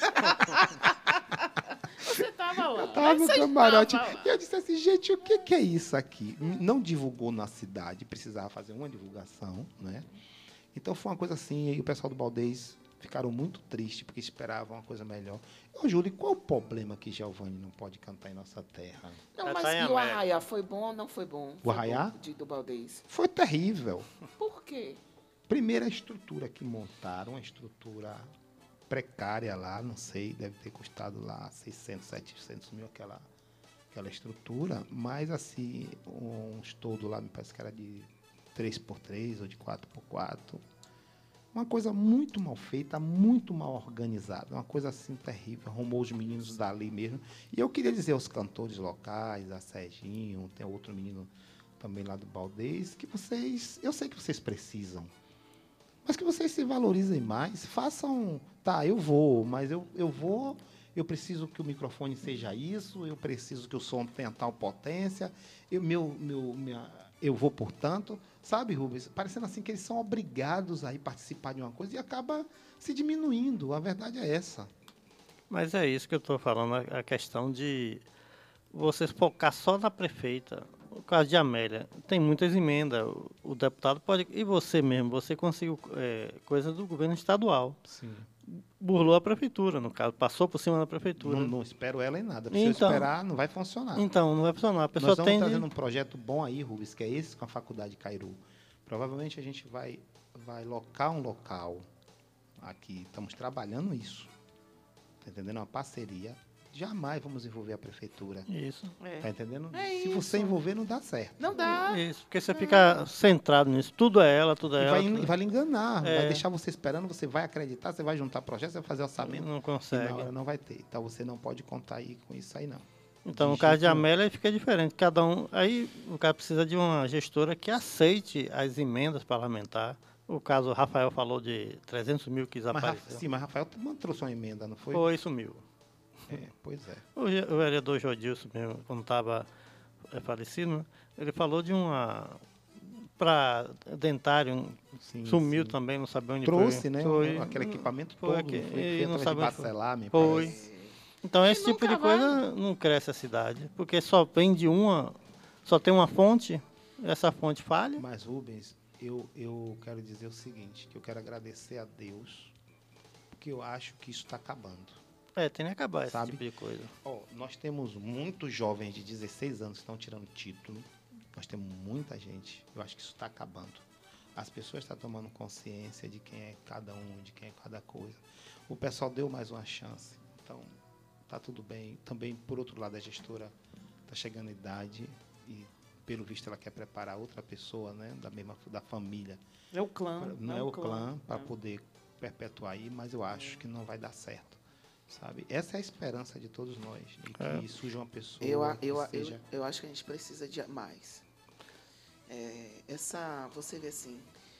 Você estava lá. Eu estava no Você camarote. estava lá. E eu disse assim, gente, o que é isso aqui? Não divulgou na cidade, precisava fazer uma divulgação, né? Então foi uma coisa assim, e o pessoal do Baldez ficaram muito tristes, porque esperavam uma coisa melhor. Ô, Júlio, qual o problema que Giovanni não pode cantar em nossa terra? Não, Já mas tá em e o América. Arraiá foi bom ou não foi bom? Foi Arraiá? bom, do Baldez. Foi terrível. Por quê? Primeira estrutura que montaram, uma estrutura precária lá, não sei, deve ter custado lá 600, 700 mil aquela estrutura, mas assim, um estudo lá, me parece que era de 3x3 ou de 4x4. Uma coisa muito mal feita, muito mal organizada, uma coisa assim terrível, arrumou os meninos dali mesmo. E eu queria dizer aos cantores locais, a Serginho, tem outro menino também lá do Baldez, que vocês, eu sei que vocês precisam, mas que vocês se valorizem mais, façam, tá, eu vou, mas eu vou, eu preciso que o microfone seja isso, eu preciso que o som tenha tal potência, eu vou, portanto, sabe, Rubens, parecendo assim que eles são obrigados a ir participar de uma coisa e acaba se diminuindo, a verdade é essa. Mas é isso que eu estou falando, a questão de vocês focar só na prefeita. O caso de Amélia, tem muitas emendas, o deputado pode... E você mesmo, você conseguiu coisa do governo estadual. Sim. Burlou a prefeitura, no caso, passou por cima da prefeitura. Não espero ela em nada, porque se Então- eu esperar, não vai funcionar. Então, não vai funcionar. A pessoa Nós estamos tem... trazendo um projeto bom aí, Rubens, que é esse com a Faculdade Cairu. Provavelmente a gente vai locar um local aqui, estamos trabalhando isso. Está entendendo? Uma parceria. Jamais vamos envolver a prefeitura. Isso. Está entendendo? É Se você isso. envolver, não dá certo. Não dá. Isso, porque você fica centrado nisso. Tudo é ela, tudo é E ela. vai lhe enganar, vai É. deixar você esperando, você vai acreditar, você vai juntar projetos, você vai fazer orçamento. Não E consegue. na hora não vai ter. Então você não pode contar aí com isso aí, não. Então, no De caso de jeito nenhum. Amélia, fica diferente. Cada um. Aí, o cara precisa de uma gestora que aceite as parlamentares. O caso, o Rafael falou de 300 mil que desapareceu. Sim, mas Rafael trouxe uma emenda, não foi? Foi, sumiu. É, pois é. O vereador Jodilson mesmo, quando estava falecido, né, ele falou de uma... Para dentário, Sim, sumiu sim. também, não sabia onde Trouxe, foi. né? Foi, Aquele equipamento foi todo. aqui, Foi e não através de sabe onde foi. Bacelar, me Foi. parece. Então, E esse tipo de nunca coisa não cresce a cidade, porque só vem de uma, só tem uma fonte, essa fonte falha. Mas, Rubens, eu quero dizer o seguinte, que eu quero agradecer a Deus, porque eu acho que isso está acabando. Tem que acabar esse Sabe? tipo de coisa. Ó, nós temos muitos jovens de 16 anos que estão tirando título. Nós temos muita gente. Eu acho que isso está acabando. As pessoas estão tomando consciência de quem é cada um, de quem é cada coisa. O pessoal deu mais uma chance. Então, tá tudo bem. Também, por outro lado, a gestora está chegando a idade e, pelo visto, ela quer preparar outra pessoa, né, da família. É o clã. Não é o clã para poder perpetuar aí, mas eu acho que não vai dar certo. sabe? Essa é a esperança de todos nós, de que surja uma pessoa que seja... Eu acho que a gente precisa de mais. Você vê assim,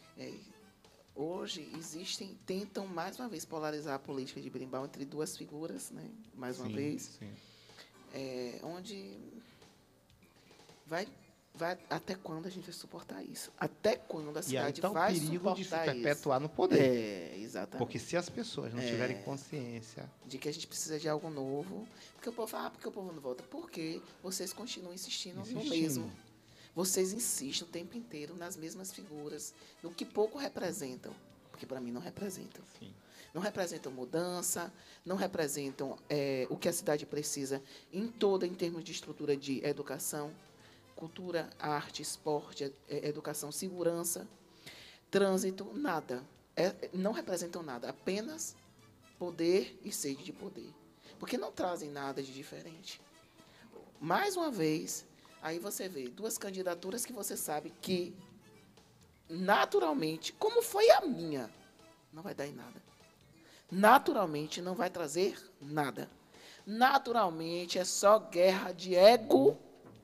hoje tentam mais uma vez polarizar a política de Berimbau entre duas figuras, né? Mais uma vez, Sim. onde vai até quando a gente vai suportar isso? Até quando a E aí cidade está o vai perigo de se suportar isso? perpetuar no poder. Exatamente. Porque se as pessoas não tiverem consciência... De que a gente precisa de algo novo. Porque o povo fala, porque o povo não volta? Porque vocês continuam insistindo no mesmo. Vocês insistem o tempo inteiro nas mesmas figuras, no que pouco representam. Porque para mim não representam. Sim. Não representam mudança, não representam o que a cidade precisa em termos de estrutura de educação, cultura, arte, esporte, educação, segurança, trânsito, nada. Não representam nada, apenas poder e sede de poder. Porque não trazem nada de diferente. Mais uma vez, aí você vê duas candidaturas que você sabe que, naturalmente, como foi a minha, não vai dar em nada. Naturalmente, não vai trazer nada. Naturalmente, é só guerra de ego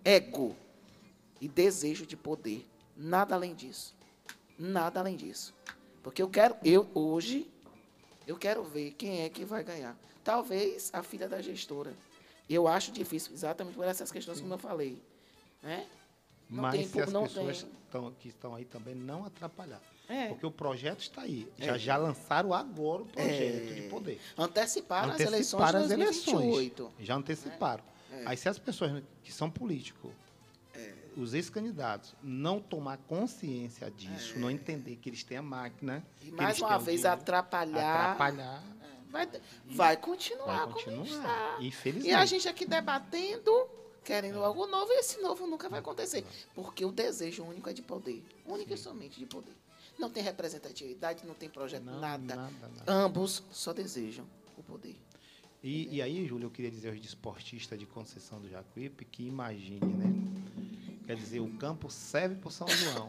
e desejo de poder. Nada além disso. Nada além disso. Porque hoje, eu quero ver quem é que vai ganhar. Talvez a filha da gestora. Eu acho difícil, exatamente por essas questões que eu falei. Né? Mas se as pessoas que estão aí também não atrapalhar. Porque o projeto está aí. Já lançaram agora o projeto de poder. Anteciparam as eleições de 2028. Já anteciparam. Aí se as pessoas que são políticos, os ex-candidatos, não tomar consciência disso, não entender que eles têm a máquina... E mais uma vez atrapalhar... Vai continuar como está. Infelizmente. E a gente aqui debatendo, querendo algo novo, e esse novo nunca vai acontecer. Porque o desejo único é de poder. Único e somente de poder. Não tem representatividade, não tem projeto, nada. Ambos só desejam o poder. E aí, Júlio, eu queria dizer aos desportistas de Conceição do Jacuípe que imagine, né? Quer dizer, o campo serve para o São João.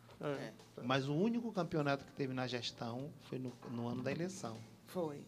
Mas o único campeonato que teve na gestão foi no ano da eleição. Foi.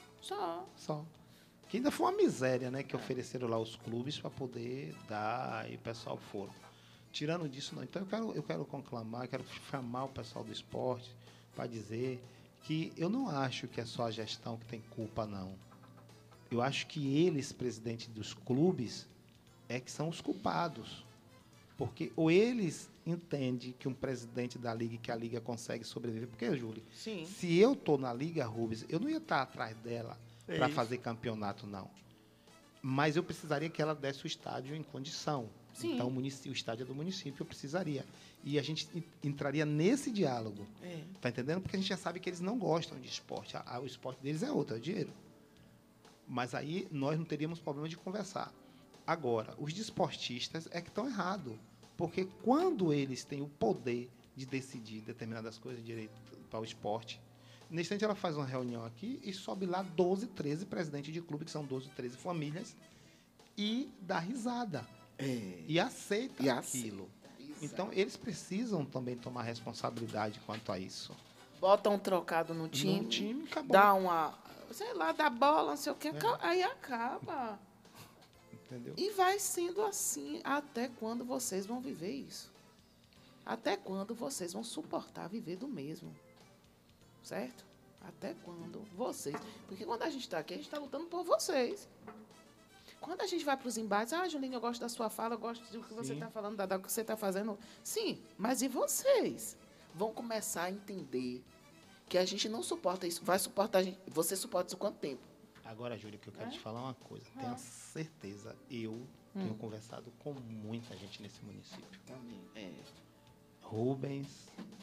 Só. Que ainda foi uma miséria, né? Que ofereceram lá os clubes para poder dar e o pessoal foram. Tirando disso, não. Então, eu quero conclamar, eu quero chamar o pessoal do esporte para dizer que eu não acho que é só a gestão que tem culpa, não. Eu acho que eles, presidentes dos clubes, que são os culpados. Porque ou eles entendem que um presidente da liga, que a liga consegue sobreviver. Porque, Júlio, se eu estou na Liga Rubens, eu não ia estar atrás dela para fazer campeonato, não. Mas eu precisaria que ela desse o estádio em condição. Sim. Então, o estádio é do município, eu precisaria. E a gente entraria nesse diálogo. Está entendendo? Porque a gente já sabe que eles não gostam de esporte. O esporte deles é outro, é dinheiro. Mas aí nós não teríamos problema de conversar. Agora, os desportistas é que estão errados. Porque quando eles têm o poder de decidir determinadas coisas direito para o esporte, nesse instante ela faz uma reunião aqui e sobe lá 12, 13 presidentes de clube, que são 12, 13 famílias, e dá risada. E aceita aquilo. Então, eles precisam também tomar responsabilidade quanto a isso. Bota um trocado no time, acabou. Dá uma, sei lá, dá bola, não sei o quê, aí acaba. Entendeu? E vai sendo assim até quando vocês vão viver isso. Até quando vocês vão suportar viver do mesmo. Certo? Até quando vocês... Porque quando a gente está aqui, a gente está lutando por vocês. Quando a gente vai para os embates, Julinho, eu gosto da sua fala, eu gosto do que você está falando, do que você está fazendo. Sim, mas e vocês? Vão começar a entender que a gente não suporta isso. Vai suportar a gente. Você suporta isso quanto tempo? Agora, Júlia, que eu quero te falar uma coisa. Tenha certeza, eu tenho conversado com muita gente nesse município. Rubens,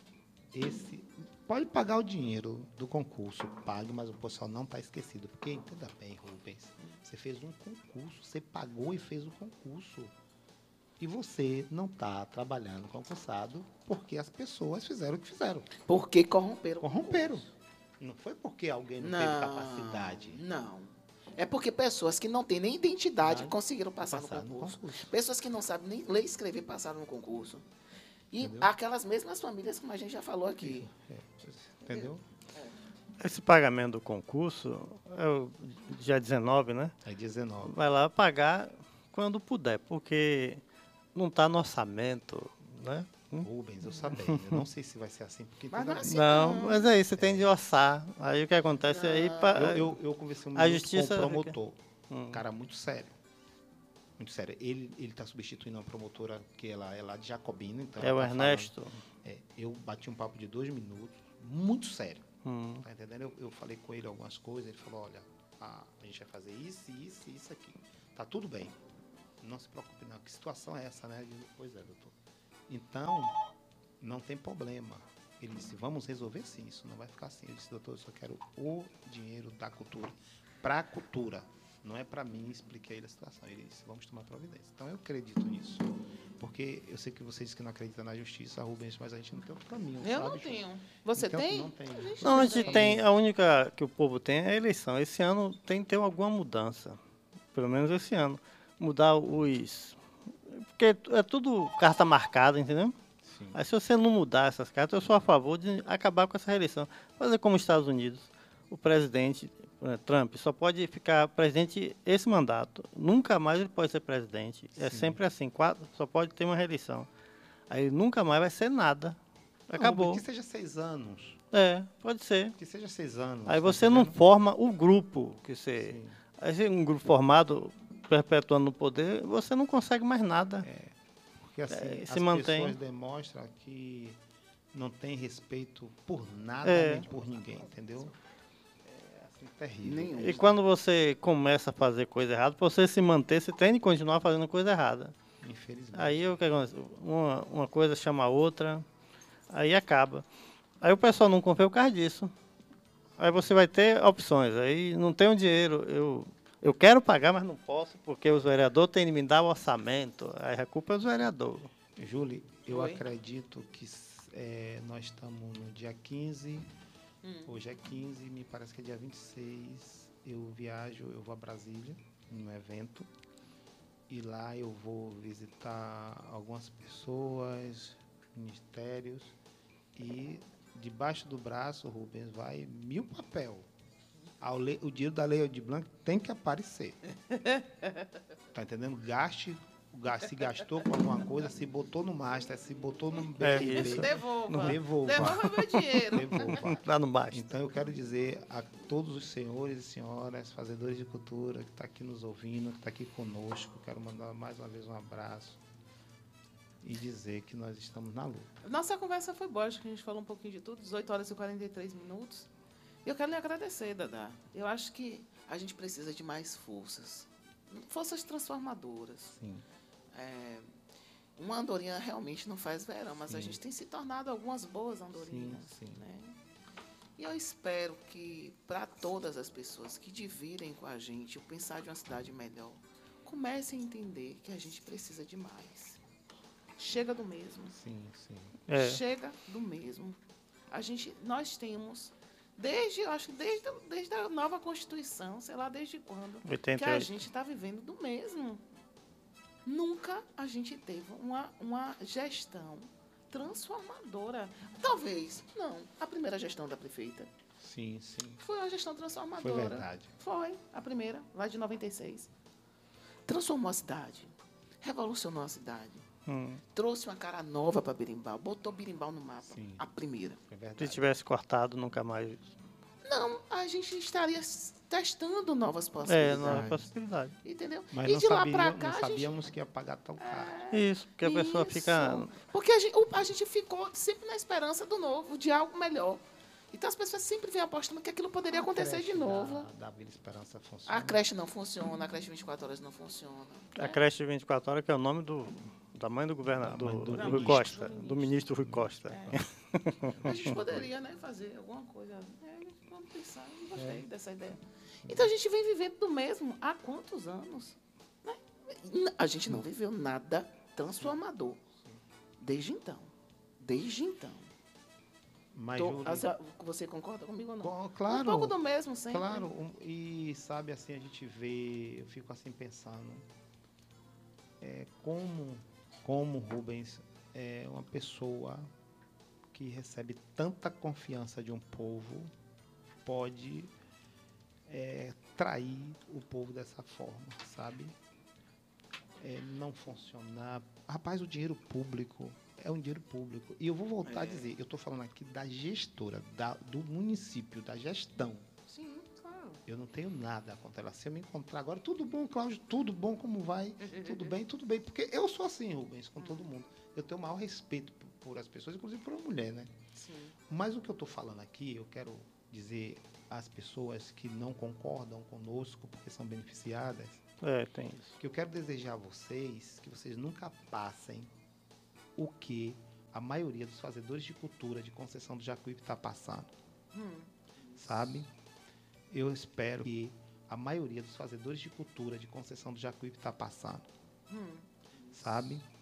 pode pagar o dinheiro do concurso, pague, mas o pessoal não está esquecido. Porque, entenda bem, Rubens, você fez um concurso, você pagou e fez o concurso. E você não está trabalhando concursado porque as pessoas fizeram o que fizeram. Porque corromperam. Corromperam. Não foi porque alguém não teve capacidade. Não. É porque pessoas que não têm nem identidade conseguiram passar no concurso. Pessoas que não sabem nem ler e escrever passaram no concurso. E aquelas mesmas famílias, como a gente já falou aqui. Entendeu? Esse pagamento do concurso é o dia 19, né? É 19. Vai lá pagar quando puder, porque não está no orçamento, né? Rubens, eu sabia. Eu não sei se vai ser assim, porque Mas toda não é vez- assim. Não, Não. mas aí você tem de orçar. Aí o que acontece aí... Eu conversei um A minuto justiça- com o promotor. Hum. Um cara muito sério. Muito sério. Ele está substituindo uma promotora que ela é lá de Jacobina. Então É ela o tá Ernesto. falando- eu bati um papo de 2 minutos, muito sério. Hum. Tá entendendo? Eu falei com ele algumas coisas, ele falou, olha, a gente vai fazer isso, isso e isso aqui. Tá tudo bem. Não se preocupe não. Que situação é essa, né? Eu digo, pois é, doutor. Então, não tem problema. Ele disse, vamos resolver sim, isso não vai ficar assim. Eu disse, doutor, eu só quero o dinheiro da cultura. Para a cultura. Não é para mim, expliquei a situação. Ele disse, vamos tomar providência. Então, eu acredito nisso. Porque eu sei que você disse que não acredita na justiça, Rubens, mas a gente não tem outro caminho, Eu sabe, não Ju? tenho. Você Então, tem? Não tem. Não, a gente tem... A única que o povo tem é a eleição. Esse ano tem que ter alguma mudança. Pelo menos esse ano. Mudar os... Porque é tudo carta marcada, entendeu? Sim. Aí se você não mudar essas cartas, eu sou a favor de acabar com essa reeleição. Fazer como os Estados Unidos, o presidente Trump só pode ficar presidente esse mandato. Nunca mais ele pode ser presidente. É Sim. sempre assim, só pode ter uma reeleição. Aí nunca mais vai ser nada. Acabou. Que seja 6 anos. Pode ser. Que seja 6 anos. Aí tá você não entendendo? forma o grupo que você... Sim. Aí se um grupo formado, perpetuando no poder, você não consegue mais nada. Porque assim, se as mantém. pessoas demonstram que não tem respeito por nada É. nem por ninguém, entendeu? É assim, terrível. Nenhum. E quando você começa a fazer coisa errada, para você se manter, você tem de continuar fazendo coisa errada. Infelizmente. Aí o que acontece? Uma coisa chama a outra, aí acaba. Aí o pessoal não confia por causa disso. Aí você vai ter opções. Aí não tenho dinheiro, eu quero pagar, mas não posso, porque os vereadores têm de me dar o orçamento. Aí a culpa é dos vereadores. Júlia, eu Oi. acredito que nós estamos no dia 15. Hoje é 15, me parece que é dia 26. Eu vou a Brasília, num evento. E lá eu vou visitar algumas pessoas, ministérios. E debaixo do braço, Rubens, vai 1000 papel. O dinheiro da Lei de Blanc tem que aparecer. Tá entendendo? Se gastou com alguma coisa, se botou no Master, se botou no BRB, isso. Devolva. devolva. Devolva meu dinheiro. Devolva. Lá no baixo. Então eu quero dizer a todos os senhores e senhoras, fazedores de cultura, que está aqui nos ouvindo, que está aqui conosco, quero mandar mais uma vez um abraço e dizer que nós estamos na luta. Nossa conversa foi boa, acho que a gente falou um pouquinho de tudo, 18 horas e 43 minutos. E eu quero lhe agradecer, Dadá. Eu acho que a gente precisa de mais forças. Forças transformadoras. Sim. Uma andorinha realmente não faz verão, mas a gente tem se tornado algumas boas andorinhas. Sim. Né? E eu espero que, para todas as pessoas que dividem com a gente o pensar de uma cidade melhor, comecem a entender que a gente precisa de mais. Chega do mesmo. Sim. Chega do mesmo. Nós temos, eu acho que desde a nova Constituição, sei lá desde quando, que a 88. gente está vivendo do mesmo. Nunca a gente teve uma gestão transformadora. Talvez, não, a primeira gestão da prefeita Sim. foi uma gestão transformadora. Foi verdade. Foi, a primeira, lá de 96. Transformou a cidade, revolucionou a cidade, trouxe uma cara nova para Berimbau, botou Berimbau no mapa, Sim. a primeira. Foi Se verdade. tivesse cortado, nunca mais. Não, a gente estaria testando novas Não possibilidades. é possibilidade. Entendeu? Mas e não, de lá para não cá, a gente... sabíamos que ia pagar tão caro. Isso, porque a pessoa Isso. fica. Porque a gente ficou sempre na esperança do novo, de algo melhor. Então as pessoas sempre vêm apostando que aquilo poderia acontecer de novo. Da Vila Esperança funciona. A creche não funciona, a creche 24 horas não funciona. A creche de 24 horas, que é o nome da mãe do governador, Da mãe do do Rui ministro. Costa, do ministro Rui Costa. A gente poderia, né, fazer alguma coisa. Vamos pensar, eu gostei dessa ideia. Então a gente vem vivendo do mesmo há quantos anos? Né? A gente não viveu nada transformador. Desde então. Mas, Tô- Júlio, Você concorda comigo ou não? claro. Um pouco do mesmo, sempre. Claro, e sabe assim, a gente vê, eu fico assim pensando, como Rubens é uma pessoa que recebe tanta confiança de um povo pode trair o povo dessa forma, sabe? Não funcionar. Rapaz, o dinheiro público é um dinheiro público. E eu vou voltar a dizer, eu estou falando aqui da gestora, do município, da gestão. Sim, claro. Eu não tenho nada contra ela. Se eu me encontrar agora, tudo bom, Cláudio? Tudo bom? Como vai? Tudo bem? Tudo bem. Porque eu sou assim, Rubens, com todo mundo. Eu tenho o maior respeito por as pessoas, inclusive por uma mulher, né? Sim. Mas o que eu estou falando aqui, eu quero dizer às pessoas que não concordam conosco, porque são beneficiadas, Tem isso. que eu quero desejar a vocês que vocês nunca passem o que a maioria dos fazedores de cultura de Conceição do Jacuípe está passando. Sabe? Eu espero que a maioria dos fazedores de cultura de Conceição do Jacuípe está passando. Sabe?